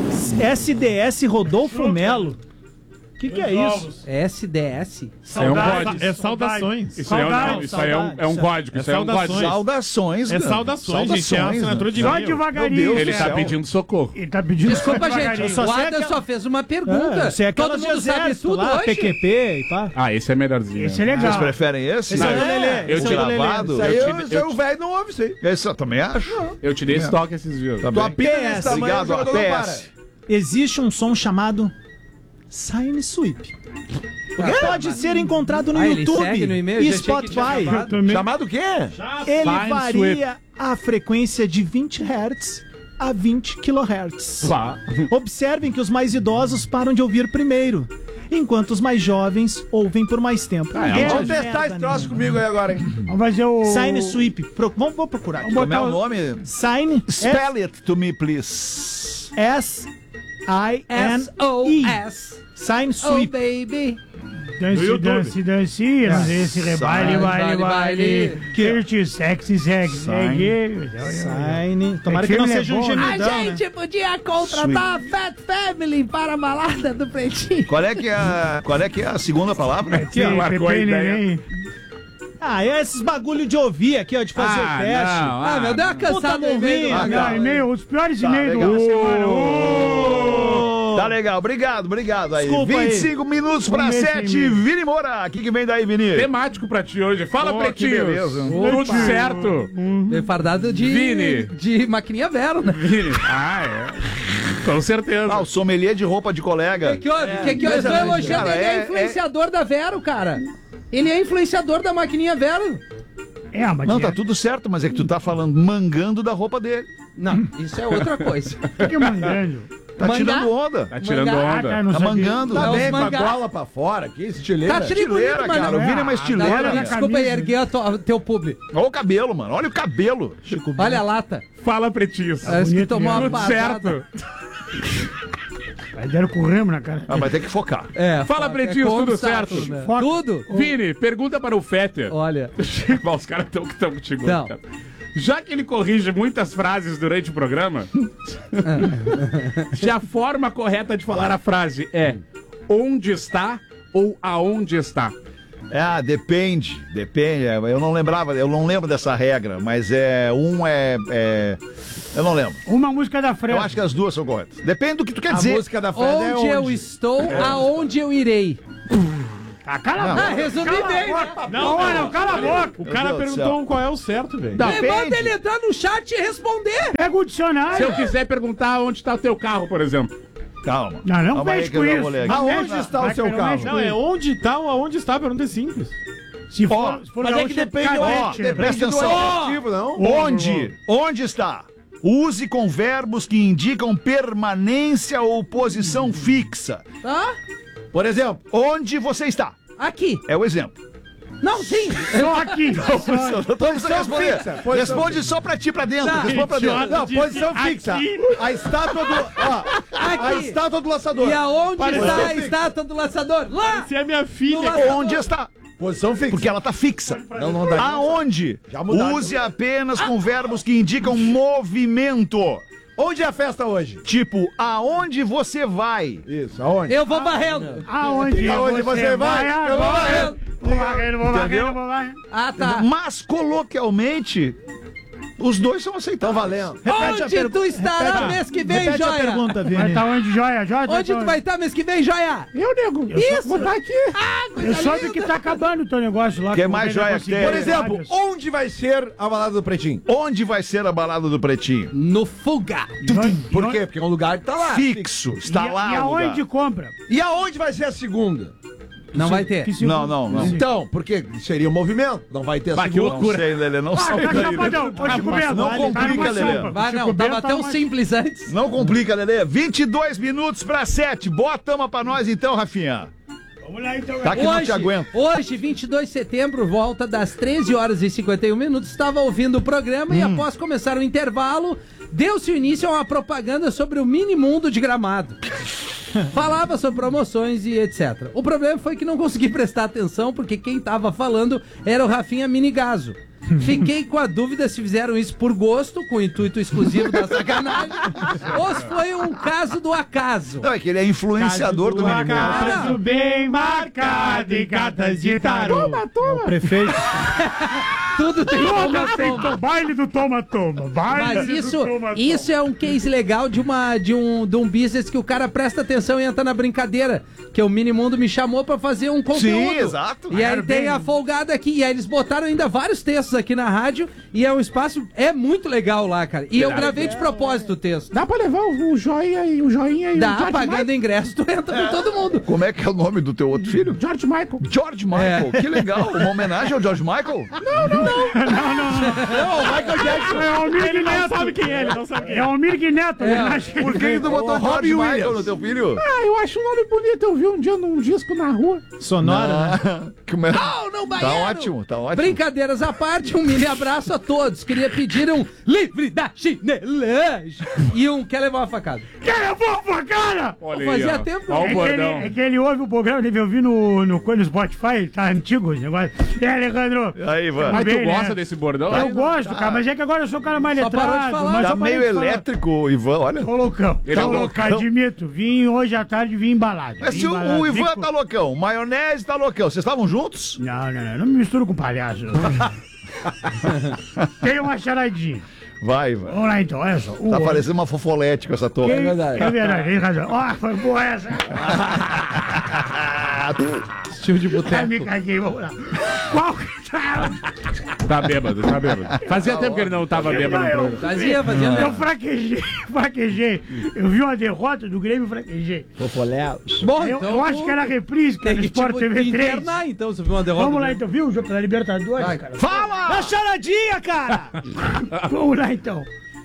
[SPEAKER 10] S D S Rodolfo Melo. O que, que é isso?
[SPEAKER 6] S D S?
[SPEAKER 9] É um
[SPEAKER 4] Saudades.
[SPEAKER 9] código.
[SPEAKER 7] É saudações.
[SPEAKER 9] Isso aí é um,
[SPEAKER 4] Saudades,
[SPEAKER 9] isso aí é um, é um código.
[SPEAKER 7] É
[SPEAKER 9] Isso aí é um código.
[SPEAKER 7] saudações.
[SPEAKER 3] Saudações,
[SPEAKER 7] É
[SPEAKER 3] né?
[SPEAKER 7] saudações, gente. É uma assinatura de
[SPEAKER 4] Só
[SPEAKER 7] e-mail.
[SPEAKER 4] devagarinho.
[SPEAKER 3] Meu Deus
[SPEAKER 9] Ele
[SPEAKER 3] do
[SPEAKER 9] tá
[SPEAKER 3] céu.
[SPEAKER 9] pedindo socorro.
[SPEAKER 4] Ele tá pedindo
[SPEAKER 6] Desculpa,
[SPEAKER 4] só
[SPEAKER 6] gente.
[SPEAKER 4] devagarinho.
[SPEAKER 10] só
[SPEAKER 6] O
[SPEAKER 10] sei
[SPEAKER 6] Adam
[SPEAKER 10] aquela-
[SPEAKER 6] só fez uma pergunta.
[SPEAKER 10] Ah, você é
[SPEAKER 6] Todo
[SPEAKER 10] aquelas de
[SPEAKER 6] mundo sabe
[SPEAKER 10] exército
[SPEAKER 6] tudo
[SPEAKER 10] lá,
[SPEAKER 6] hoje.
[SPEAKER 10] P Q P e pá.
[SPEAKER 9] Ah, esse é melhorzinho.
[SPEAKER 4] Esse é
[SPEAKER 3] Vocês
[SPEAKER 4] legal.
[SPEAKER 3] preferem esse?
[SPEAKER 10] Esse é o do
[SPEAKER 3] Não.
[SPEAKER 10] Lelê.
[SPEAKER 9] eu
[SPEAKER 10] Esse é o do Lelê.
[SPEAKER 3] gravado?
[SPEAKER 5] Isso aí,
[SPEAKER 9] Eu
[SPEAKER 5] eu,
[SPEAKER 9] te-
[SPEAKER 5] isso aí
[SPEAKER 9] eu
[SPEAKER 5] o
[SPEAKER 9] te-
[SPEAKER 5] velho não ouve isso aí.
[SPEAKER 3] Esse eu também acho.
[SPEAKER 9] Eu te dei esse toque esses dias.
[SPEAKER 3] Tá
[SPEAKER 5] Tua
[SPEAKER 3] bem.
[SPEAKER 5] pita
[SPEAKER 10] P S,
[SPEAKER 5] desse tamanho, o
[SPEAKER 3] Obrigado,
[SPEAKER 5] jogador não
[SPEAKER 3] P
[SPEAKER 5] para.
[SPEAKER 3] S.
[SPEAKER 10] Existe um som chamado Sign Sweep. Pode ser encontrado no
[SPEAKER 6] Ah, ele
[SPEAKER 10] YouTube
[SPEAKER 6] segue no e-mail?
[SPEAKER 10] e
[SPEAKER 6] Já achei que tinha
[SPEAKER 10] Spotify.
[SPEAKER 6] acabado.
[SPEAKER 4] Também.
[SPEAKER 5] Chamado o quê?
[SPEAKER 10] Ele
[SPEAKER 9] Sign
[SPEAKER 10] varia a frequência de vinte hertz a vinte quilohertz.
[SPEAKER 9] Vá.
[SPEAKER 10] Observem que os mais idosos param de ouvir primeiro, enquanto os mais jovens ouvem por mais tempo.
[SPEAKER 9] Ah, é
[SPEAKER 10] Ninguém
[SPEAKER 5] Vamos
[SPEAKER 10] merda
[SPEAKER 5] testar esse troço
[SPEAKER 10] nenhuma.
[SPEAKER 5] comigo aí agora, hein?
[SPEAKER 4] Vamos fazer o...
[SPEAKER 10] Sign Sweep. Pro... Vamos, vou procurar aqui.
[SPEAKER 3] Como é o nome?
[SPEAKER 10] Sign
[SPEAKER 3] Spell it to me, please.
[SPEAKER 10] S I N
[SPEAKER 6] S O
[SPEAKER 10] E.
[SPEAKER 6] S.
[SPEAKER 10] Sign
[SPEAKER 6] Oh,
[SPEAKER 10] Sweep.
[SPEAKER 6] baby.
[SPEAKER 4] Dance, dance, dance, não sei se rebaile, baile,
[SPEAKER 6] Baile,
[SPEAKER 4] baile,
[SPEAKER 6] baile.
[SPEAKER 4] curte, sexy, sexy,
[SPEAKER 3] Sign.
[SPEAKER 10] Sign. Tomara
[SPEAKER 4] É
[SPEAKER 10] que não
[SPEAKER 4] filme,
[SPEAKER 10] seja
[SPEAKER 4] é
[SPEAKER 10] um
[SPEAKER 4] bom, né? A
[SPEAKER 6] A
[SPEAKER 10] gemidão, né?
[SPEAKER 6] gente podia contratar a Fat Family para a balada do Pretinho.
[SPEAKER 3] Qual é que é a, qual é, que é a segunda palavra?
[SPEAKER 4] Sim,
[SPEAKER 9] marcou a
[SPEAKER 4] Pepe
[SPEAKER 9] ideia.
[SPEAKER 4] Neném.
[SPEAKER 10] Ah, é esses bagulho de ouvir aqui, ó, de fazer
[SPEAKER 9] Ah,
[SPEAKER 10] teste.
[SPEAKER 9] não,
[SPEAKER 6] Ah, meu, deu uma
[SPEAKER 10] Puta
[SPEAKER 6] cansada no e-mail.
[SPEAKER 10] morrinha,
[SPEAKER 4] Ah,
[SPEAKER 6] do
[SPEAKER 4] não,
[SPEAKER 6] Magal.
[SPEAKER 4] e-mail, os piores
[SPEAKER 3] Tá,
[SPEAKER 4] e-mails
[SPEAKER 3] legal.
[SPEAKER 4] da semana. Ô!
[SPEAKER 3] Tá legal, obrigado, obrigado aí.
[SPEAKER 10] Desculpa aí.
[SPEAKER 3] vinte e cinco minutos pra
[SPEAKER 4] Vamos ver
[SPEAKER 3] sete,
[SPEAKER 4] esse e-mail.
[SPEAKER 3] Vini Moura. O que, que vem daí, Vini?
[SPEAKER 9] Temático pra ti hoje. Fala,
[SPEAKER 3] Oh, que
[SPEAKER 9] Pretinhos.
[SPEAKER 3] beleza.
[SPEAKER 9] Tudo
[SPEAKER 4] Opa.
[SPEAKER 9] certo.
[SPEAKER 6] Veio fardado de,
[SPEAKER 9] Vini.
[SPEAKER 6] de maquininha Vero, né?
[SPEAKER 9] Vini. Ah, é. Com certeza.
[SPEAKER 3] Ah, o sommelier de roupa de colega.
[SPEAKER 4] Que que houve? É, que que houve? Eu tô elogiando,
[SPEAKER 3] cara,
[SPEAKER 4] ele é,
[SPEAKER 3] é-
[SPEAKER 4] influenciador da Vero, cara. Ele é influenciador da maquininha Vero.
[SPEAKER 8] É, mas
[SPEAKER 3] Não, tá tudo certo, mas é que tu tá falando mangando da roupa dele.
[SPEAKER 4] Não, isso é outra coisa.
[SPEAKER 8] O que é mangando?
[SPEAKER 3] Tá
[SPEAKER 4] Mangá?
[SPEAKER 3] tirando onda.
[SPEAKER 9] Tá tirando
[SPEAKER 4] Mangá.
[SPEAKER 8] Ah,
[SPEAKER 9] onda.
[SPEAKER 8] cara, não
[SPEAKER 3] Tá
[SPEAKER 8] sabia.
[SPEAKER 3] mangando.
[SPEAKER 5] Tá
[SPEAKER 4] Não,
[SPEAKER 5] bem
[SPEAKER 4] os
[SPEAKER 5] com a
[SPEAKER 4] mangá.
[SPEAKER 5] gola pra fora aqui, estileira.
[SPEAKER 4] Tá tri bonito,
[SPEAKER 3] Estileira,
[SPEAKER 4] mano.
[SPEAKER 3] cara. O Vini é uma
[SPEAKER 4] Agora,
[SPEAKER 3] estileira. né?
[SPEAKER 4] desculpa aí, erguei a to- teu publi.
[SPEAKER 3] Olha o cabelo, mano. Olha o cabelo.
[SPEAKER 4] Olha a lata.
[SPEAKER 9] Fala, pretinhos.
[SPEAKER 4] Parece que
[SPEAKER 8] bonito
[SPEAKER 4] tomou uma
[SPEAKER 9] Tudo
[SPEAKER 4] pasada.
[SPEAKER 9] certo.
[SPEAKER 8] Aí deram com o remo na cara.
[SPEAKER 3] Ah, vai ter que focar.
[SPEAKER 4] É,
[SPEAKER 9] Fala,
[SPEAKER 4] foca,
[SPEAKER 9] pretinhos,
[SPEAKER 4] é
[SPEAKER 9] tudo
[SPEAKER 4] constato,
[SPEAKER 9] certo?
[SPEAKER 4] né?
[SPEAKER 8] Foca.
[SPEAKER 4] Tudo?
[SPEAKER 9] Vini, pergunta para o Fetter.
[SPEAKER 4] Olha.
[SPEAKER 9] Bom, os caras estão que estão contigo.
[SPEAKER 4] Não.
[SPEAKER 9] Cara. Já que ele corrige muitas frases durante o programa, se a forma correta de falar a frase é onde está ou aonde está?
[SPEAKER 3] Ah, depende. Depende. É, eu não lembrava, eu não lembro dessa regra, mas é. Um é. é eu não lembro.
[SPEAKER 8] Uma música da
[SPEAKER 3] Eu
[SPEAKER 8] Fresno.
[SPEAKER 3] acho que as duas são corretas. Depende do que tu quer
[SPEAKER 5] A
[SPEAKER 3] dizer.
[SPEAKER 5] música da Fred é
[SPEAKER 4] Onde eu
[SPEAKER 5] onde?
[SPEAKER 4] estou, aonde eu irei.
[SPEAKER 8] Ah, cala a
[SPEAKER 4] Ah,
[SPEAKER 8] boca.
[SPEAKER 4] resumi
[SPEAKER 8] Cala
[SPEAKER 4] bem,
[SPEAKER 8] a
[SPEAKER 4] né?
[SPEAKER 8] boca. Não, não, cala a boca.
[SPEAKER 7] O cara
[SPEAKER 3] Deus do
[SPEAKER 7] perguntou
[SPEAKER 3] céu.
[SPEAKER 7] qual é o certo, velho.
[SPEAKER 9] Tá.
[SPEAKER 4] Manda ele entrar no chat e responder.
[SPEAKER 8] Pega o
[SPEAKER 9] Se eu
[SPEAKER 8] dicionário.
[SPEAKER 9] quiser perguntar onde está o teu carro, por exemplo.
[SPEAKER 3] Calma.
[SPEAKER 8] Não, não
[SPEAKER 3] Calma aí
[SPEAKER 8] mexe
[SPEAKER 3] que
[SPEAKER 8] com
[SPEAKER 3] eu já
[SPEAKER 8] isso.
[SPEAKER 3] vou ler aqui.
[SPEAKER 5] Aonde
[SPEAKER 8] Vai,
[SPEAKER 5] está
[SPEAKER 8] vai,
[SPEAKER 5] o seu
[SPEAKER 8] cara,
[SPEAKER 5] carro?
[SPEAKER 8] mexe com
[SPEAKER 7] Não, é
[SPEAKER 8] isso.
[SPEAKER 7] onde tá ou aonde está, a pergunta é simples.
[SPEAKER 8] Se for,
[SPEAKER 3] Ó,
[SPEAKER 8] se for
[SPEAKER 5] Mas é que
[SPEAKER 8] gaúcho,
[SPEAKER 5] depende
[SPEAKER 8] cadete,
[SPEAKER 3] ó,
[SPEAKER 8] né?
[SPEAKER 3] presta
[SPEAKER 5] do
[SPEAKER 3] atenção.
[SPEAKER 5] adjetivo, não?
[SPEAKER 3] Onde? Onde está? Use com verbos que indicam permanência ou posição fixa.
[SPEAKER 4] Tá?
[SPEAKER 5] Por exemplo,
[SPEAKER 3] Onde você está?
[SPEAKER 4] Aqui.
[SPEAKER 3] É o exemplo.
[SPEAKER 4] Não, sim.
[SPEAKER 8] Só aqui.
[SPEAKER 3] Não precisa responder.
[SPEAKER 5] fixa, posição
[SPEAKER 3] Responde só pra ti, pra dentro.
[SPEAKER 4] Tá.
[SPEAKER 3] Responde pra dentro.
[SPEAKER 5] não, posição
[SPEAKER 8] Aqui.
[SPEAKER 5] fixa. A estátua do. Ó, a
[SPEAKER 4] Aqui.
[SPEAKER 5] estátua do laçador.
[SPEAKER 4] E aonde
[SPEAKER 7] Pareceu
[SPEAKER 4] está a
[SPEAKER 5] fixa.
[SPEAKER 4] estátua do laçador? Lá!
[SPEAKER 7] Se é minha filha.
[SPEAKER 4] Do
[SPEAKER 3] Onde está?
[SPEAKER 5] Posição fixa.
[SPEAKER 3] Porque ela tá fixa.
[SPEAKER 5] Não, não dá.
[SPEAKER 3] Aonde?
[SPEAKER 5] Já mudaram.
[SPEAKER 3] Use apenas com verbos que indicam movimento.
[SPEAKER 5] Onde é a festa hoje?
[SPEAKER 3] Tipo, aonde você vai?
[SPEAKER 5] Isso, aonde?
[SPEAKER 4] Eu vou barrendo.
[SPEAKER 8] Aonde,
[SPEAKER 5] Aonde você vai? Eu vou
[SPEAKER 8] agora?
[SPEAKER 5] barrendo.
[SPEAKER 8] Vou varrendo, vou varrendo,
[SPEAKER 3] Entendeu?
[SPEAKER 8] vou varrendo.
[SPEAKER 4] Ah, tá.
[SPEAKER 3] Mas, coloquialmente, os dois são
[SPEAKER 5] Estão
[SPEAKER 3] aceitáveis.
[SPEAKER 5] valendo.
[SPEAKER 4] Onde tu estará mês que vem,
[SPEAKER 10] Repete a
[SPEAKER 4] joia?
[SPEAKER 10] pergunta,
[SPEAKER 8] Vai
[SPEAKER 10] Vini.
[SPEAKER 8] estar onde, joia? Joia?
[SPEAKER 4] Onde tu vai estar mês que vem, joia?
[SPEAKER 8] Eu, nego. Eu
[SPEAKER 4] Isso.
[SPEAKER 8] Só, vou estar aqui.
[SPEAKER 4] Ah, coisa
[SPEAKER 8] Eu soube
[SPEAKER 4] linda.
[SPEAKER 8] que tá acabando o teu negócio lá.
[SPEAKER 3] Que
[SPEAKER 8] eu
[SPEAKER 3] mais
[SPEAKER 8] vou
[SPEAKER 3] joia
[SPEAKER 8] conseguir.
[SPEAKER 3] que tem?
[SPEAKER 5] Por exemplo,
[SPEAKER 8] Vários.
[SPEAKER 5] onde vai ser a balada do Pretinho?
[SPEAKER 3] Onde vai ser a balada do Pretinho?
[SPEAKER 4] No Fuga.
[SPEAKER 8] E onde-
[SPEAKER 5] Por
[SPEAKER 8] e
[SPEAKER 5] quê? Porque é um lugar que tá lá.
[SPEAKER 3] Fixo. Está
[SPEAKER 8] e,
[SPEAKER 3] lá
[SPEAKER 8] E
[SPEAKER 3] o lugar.
[SPEAKER 8] aonde compra?
[SPEAKER 5] E aonde vai ser a segunda?
[SPEAKER 4] Não vai ter.
[SPEAKER 8] Que se-
[SPEAKER 3] Não, não, não.
[SPEAKER 5] Então, porque seria um movimento. Não vai ter a
[SPEAKER 9] Vai, que
[SPEAKER 5] segunda.
[SPEAKER 3] Não sei, Lelê, não
[SPEAKER 8] Ah,
[SPEAKER 3] sei.
[SPEAKER 8] tá chapadão. Ô, Chico Bento.
[SPEAKER 3] não
[SPEAKER 8] tá
[SPEAKER 3] complica,
[SPEAKER 8] numa
[SPEAKER 3] Lelê.
[SPEAKER 8] sopa.
[SPEAKER 4] Vai,
[SPEAKER 8] Chico
[SPEAKER 4] não,
[SPEAKER 8] Bento
[SPEAKER 4] tava
[SPEAKER 8] tá
[SPEAKER 4] tão
[SPEAKER 8] numa-
[SPEAKER 4] simples antes.
[SPEAKER 3] Não complica, Lelê. vinte e dois minutos pra sete. Bota uma pra nós então, Rafinha.
[SPEAKER 8] Vamos lá, então.
[SPEAKER 3] Tá que não te aguento.
[SPEAKER 4] hoje, vinte e dois de setembro, volta das treze horas e cinquenta e um minutos, estava ouvindo o programa e após começar o intervalo, deu-se início a uma propaganda sobre o mini mundo de Gramado. Falava sobre promoções e etcétera. O problema foi que não consegui prestar atenção porque quem tava falando era o Rafinha Minigaso. Fiquei com a dúvida se fizeram isso por gosto, com o intuito exclusivo da sacanagem, ou se foi um caso do acaso.
[SPEAKER 3] Não, é que ele é influenciador do mini mundo.
[SPEAKER 8] Caso bem marcado em cartas de tarô. Toma, toma.
[SPEAKER 10] Prefeito.
[SPEAKER 4] Tudo tem
[SPEAKER 8] Toma,
[SPEAKER 4] toma,
[SPEAKER 8] tem
[SPEAKER 4] toma.
[SPEAKER 8] to- baile do toma, toma. Baile
[SPEAKER 4] Mas
[SPEAKER 8] do
[SPEAKER 4] isso,
[SPEAKER 8] toma, toma.
[SPEAKER 4] isso é um case legal de, uma, de, um, de um business que o cara presta atenção e entra na brincadeira. Que o Minimundo me chamou pra fazer um conteúdo.
[SPEAKER 3] Sim, exato.
[SPEAKER 4] E aí
[SPEAKER 8] Claro,
[SPEAKER 4] tem
[SPEAKER 8] bem.
[SPEAKER 4] a folgada aqui. E aí eles botaram ainda vários textos aqui na rádio. E é um espaço, é muito legal lá, cara. E eu gravei de propósito o texto.
[SPEAKER 8] Dá pra levar o, o joinha e o joinha e o
[SPEAKER 4] Dá,
[SPEAKER 8] George
[SPEAKER 4] pagando ingresso, tu entra com todo mundo.
[SPEAKER 3] Como é que é o nome do teu outro filho?
[SPEAKER 8] Michael. George Michael.
[SPEAKER 3] George Michael. Que legal. Uma homenagem ao George Michael?
[SPEAKER 8] Não, não, não.
[SPEAKER 5] Não, Michael Jackson.
[SPEAKER 8] É o Almir
[SPEAKER 7] Ele não
[SPEAKER 8] Neto.
[SPEAKER 7] sabe quem é, ele não sabe quem é.
[SPEAKER 8] É o Almir Neto.
[SPEAKER 4] É.
[SPEAKER 8] homenagem.
[SPEAKER 3] Por que tu botou George
[SPEAKER 5] Robbie
[SPEAKER 3] Michael
[SPEAKER 5] Williams.
[SPEAKER 3] no teu filho?
[SPEAKER 8] Ah, eu acho o nome bonito. Eu vi um dia num disco na rua.
[SPEAKER 10] Sonora, né?
[SPEAKER 3] Ah, como é?
[SPEAKER 4] Não, não,
[SPEAKER 3] Tá
[SPEAKER 4] banheiro.
[SPEAKER 3] ótimo, tá ótimo.
[SPEAKER 4] Brincadeiras à parte, um mini abraço a todos. Queria pedir um livre da chinelagem e um quer levar uma facada.
[SPEAKER 8] Quer eu vou pra cara?
[SPEAKER 9] Olha
[SPEAKER 4] Fazia
[SPEAKER 9] ó.
[SPEAKER 4] tempo.
[SPEAKER 9] Ó o
[SPEAKER 8] É que, ele,
[SPEAKER 9] bordão.
[SPEAKER 8] é que ele ouve o programa, deve ouvir no, no, no Spotify, tá antigo esse negócio. É, Alejandro.
[SPEAKER 3] Aí, Ivan.
[SPEAKER 9] Mas tu
[SPEAKER 8] bem,
[SPEAKER 9] gosta
[SPEAKER 8] né?
[SPEAKER 9] desse bordão?
[SPEAKER 8] Eu gosto, cara, mas é que agora eu sou o cara mais
[SPEAKER 4] Só parou de
[SPEAKER 8] letrado.
[SPEAKER 4] falar.
[SPEAKER 8] mas
[SPEAKER 3] Tá
[SPEAKER 8] só parei
[SPEAKER 3] meio
[SPEAKER 8] de falar.
[SPEAKER 3] elétrico, o Ivan, olha.
[SPEAKER 8] Ô, loucão.
[SPEAKER 9] Ele
[SPEAKER 8] Tá
[SPEAKER 9] é
[SPEAKER 8] louco,
[SPEAKER 9] loucão.
[SPEAKER 8] admito. Vim hoje à tarde, vim embalado.
[SPEAKER 3] Mas
[SPEAKER 8] Vim
[SPEAKER 3] se o,
[SPEAKER 8] embalado.
[SPEAKER 3] o Ivan
[SPEAKER 8] Vim com-
[SPEAKER 3] tá loucão, o Maionese tá loucão, vocês estavam juntos?
[SPEAKER 8] Não, não, não. Não me misturo com palhaço. Tem uma charadinha.
[SPEAKER 3] Vai, Ivan.
[SPEAKER 8] Vamos lá então, olha só. O
[SPEAKER 3] Tá
[SPEAKER 8] homem-
[SPEAKER 3] parecendo uma fofolete com essa torre.
[SPEAKER 8] Quem-
[SPEAKER 5] verdade.
[SPEAKER 8] É verdade, tem razão. Ó, foi boa essa.
[SPEAKER 4] Estilo de boteco.
[SPEAKER 2] Ai, me caguei, vamos lá. Qual que tá?
[SPEAKER 9] Tá bêbado, tá bêbado. Fazia tempo que ele não tava bêbado no programa.
[SPEAKER 4] Fazia, fazia
[SPEAKER 2] Eu
[SPEAKER 4] mesmo.
[SPEAKER 2] fraquejei, fraquejei. Eu vi uma derrota do Grêmio e fraquejei.
[SPEAKER 4] Bom,
[SPEAKER 2] Eu,
[SPEAKER 4] então
[SPEAKER 2] eu acho que era reprise, cara,
[SPEAKER 4] tem
[SPEAKER 2] no
[SPEAKER 4] que
[SPEAKER 2] Sport
[SPEAKER 4] tipo,
[SPEAKER 2] T V três.
[SPEAKER 4] internar, então, se viu uma derrota.
[SPEAKER 2] Vamos lá,
[SPEAKER 4] do-
[SPEAKER 2] então, viu o jogo da Libertadores,
[SPEAKER 4] Vai.
[SPEAKER 2] cara?
[SPEAKER 3] Fala!
[SPEAKER 5] A charadinha, cara!
[SPEAKER 2] Vamos lá, então.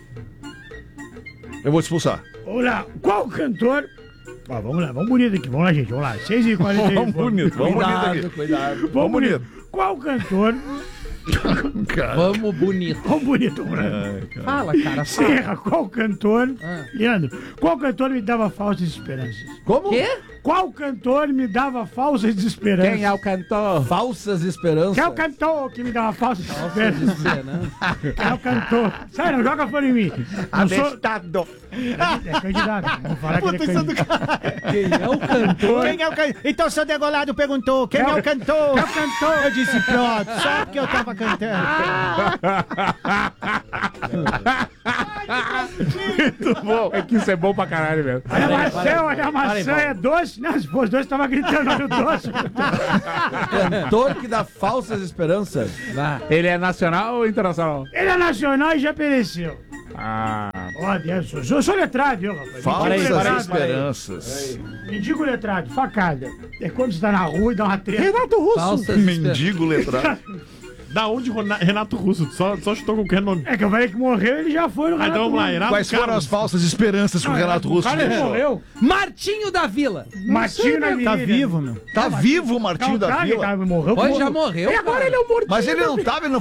[SPEAKER 3] Eu vou te expulsar.
[SPEAKER 2] Vamos lá. Qual cantor... Ó, vamos lá, vamos bonito aqui. Vamos lá, gente, vamos lá. seis e quarenta e
[SPEAKER 3] Vamos bonito, vamos bonito
[SPEAKER 5] Cuidado,
[SPEAKER 3] aqui.
[SPEAKER 5] cuidado.
[SPEAKER 2] Vamos bonito. Qual cantor...
[SPEAKER 4] Vamos bonito.
[SPEAKER 2] Vamos bonito, Bruno.
[SPEAKER 4] Fala, cara, fala.
[SPEAKER 2] Serra, qual cantor...
[SPEAKER 4] Ah.
[SPEAKER 2] Leandro, qual cantor me dava falsas esperanças?
[SPEAKER 5] Como?
[SPEAKER 4] Quê?
[SPEAKER 2] Qual cantor me dava falsas esperanças?
[SPEAKER 9] Quem é o cantor?
[SPEAKER 5] Falsas esperanças.
[SPEAKER 2] Quem é o cantor que me dava falsas esperanças?
[SPEAKER 4] Esperança.
[SPEAKER 2] Quem é o cantor? Sai, não joga fora em mim. Eu sou...
[SPEAKER 3] Abestado.
[SPEAKER 2] É candidato. Vou falar que ele é candidato.
[SPEAKER 4] Quem é o cantor?
[SPEAKER 10] Quem é o cantor? Então seu degolado perguntou quem é o cantor?
[SPEAKER 2] Quem é o cantor?
[SPEAKER 10] Eu disse pronto, só porque eu tava cantando.
[SPEAKER 3] Muito bom.
[SPEAKER 9] É que isso é bom pra caralho, velho.
[SPEAKER 2] Olha a maçã,
[SPEAKER 10] para
[SPEAKER 2] olha a maçã, é doce. Não, se fosse doce, tava gritando, olha o doce.
[SPEAKER 5] Cantor que dá falsas esperanças.
[SPEAKER 9] Ele é nacional ou internacional?
[SPEAKER 2] Ele é nacional e já pereceu.
[SPEAKER 9] Ah.
[SPEAKER 2] Ó, Deus, eu sou, eu sou letrado, viu, rapaz?
[SPEAKER 3] Falsas
[SPEAKER 2] Mendigo letrado,
[SPEAKER 3] esperanças.
[SPEAKER 2] Mendigo letrado, facada. É quando você tá na rua e dá uma treta. Renato
[SPEAKER 4] Falsas esperanças.
[SPEAKER 3] Mendigo letrado.
[SPEAKER 7] Da onde Rona- Renato Russo? Só, só chutou qualquer nome.
[SPEAKER 2] É que eu falei que morreu, ele já foi no
[SPEAKER 7] Ah,
[SPEAKER 2] Renato
[SPEAKER 7] então vamos lá,
[SPEAKER 2] Russo.
[SPEAKER 7] Renato
[SPEAKER 3] Quais foram
[SPEAKER 7] Carlos.
[SPEAKER 3] as falsas esperanças que o Renato Russo
[SPEAKER 2] O cara
[SPEAKER 3] deixou?
[SPEAKER 2] morreu.
[SPEAKER 4] Martinho da Vila.
[SPEAKER 2] Matinho na
[SPEAKER 10] Tá
[SPEAKER 2] avenida.
[SPEAKER 10] vivo, meu.
[SPEAKER 3] Tá vivo o Martinho
[SPEAKER 2] Não,
[SPEAKER 3] da
[SPEAKER 2] tá, ele
[SPEAKER 3] Vila?
[SPEAKER 2] tá- morreu.
[SPEAKER 4] Pois
[SPEAKER 2] morreu.
[SPEAKER 4] já morreu.
[SPEAKER 2] E agora
[SPEAKER 4] cara.
[SPEAKER 2] ele é o mortinho.
[SPEAKER 3] Mas ele não tava, ele não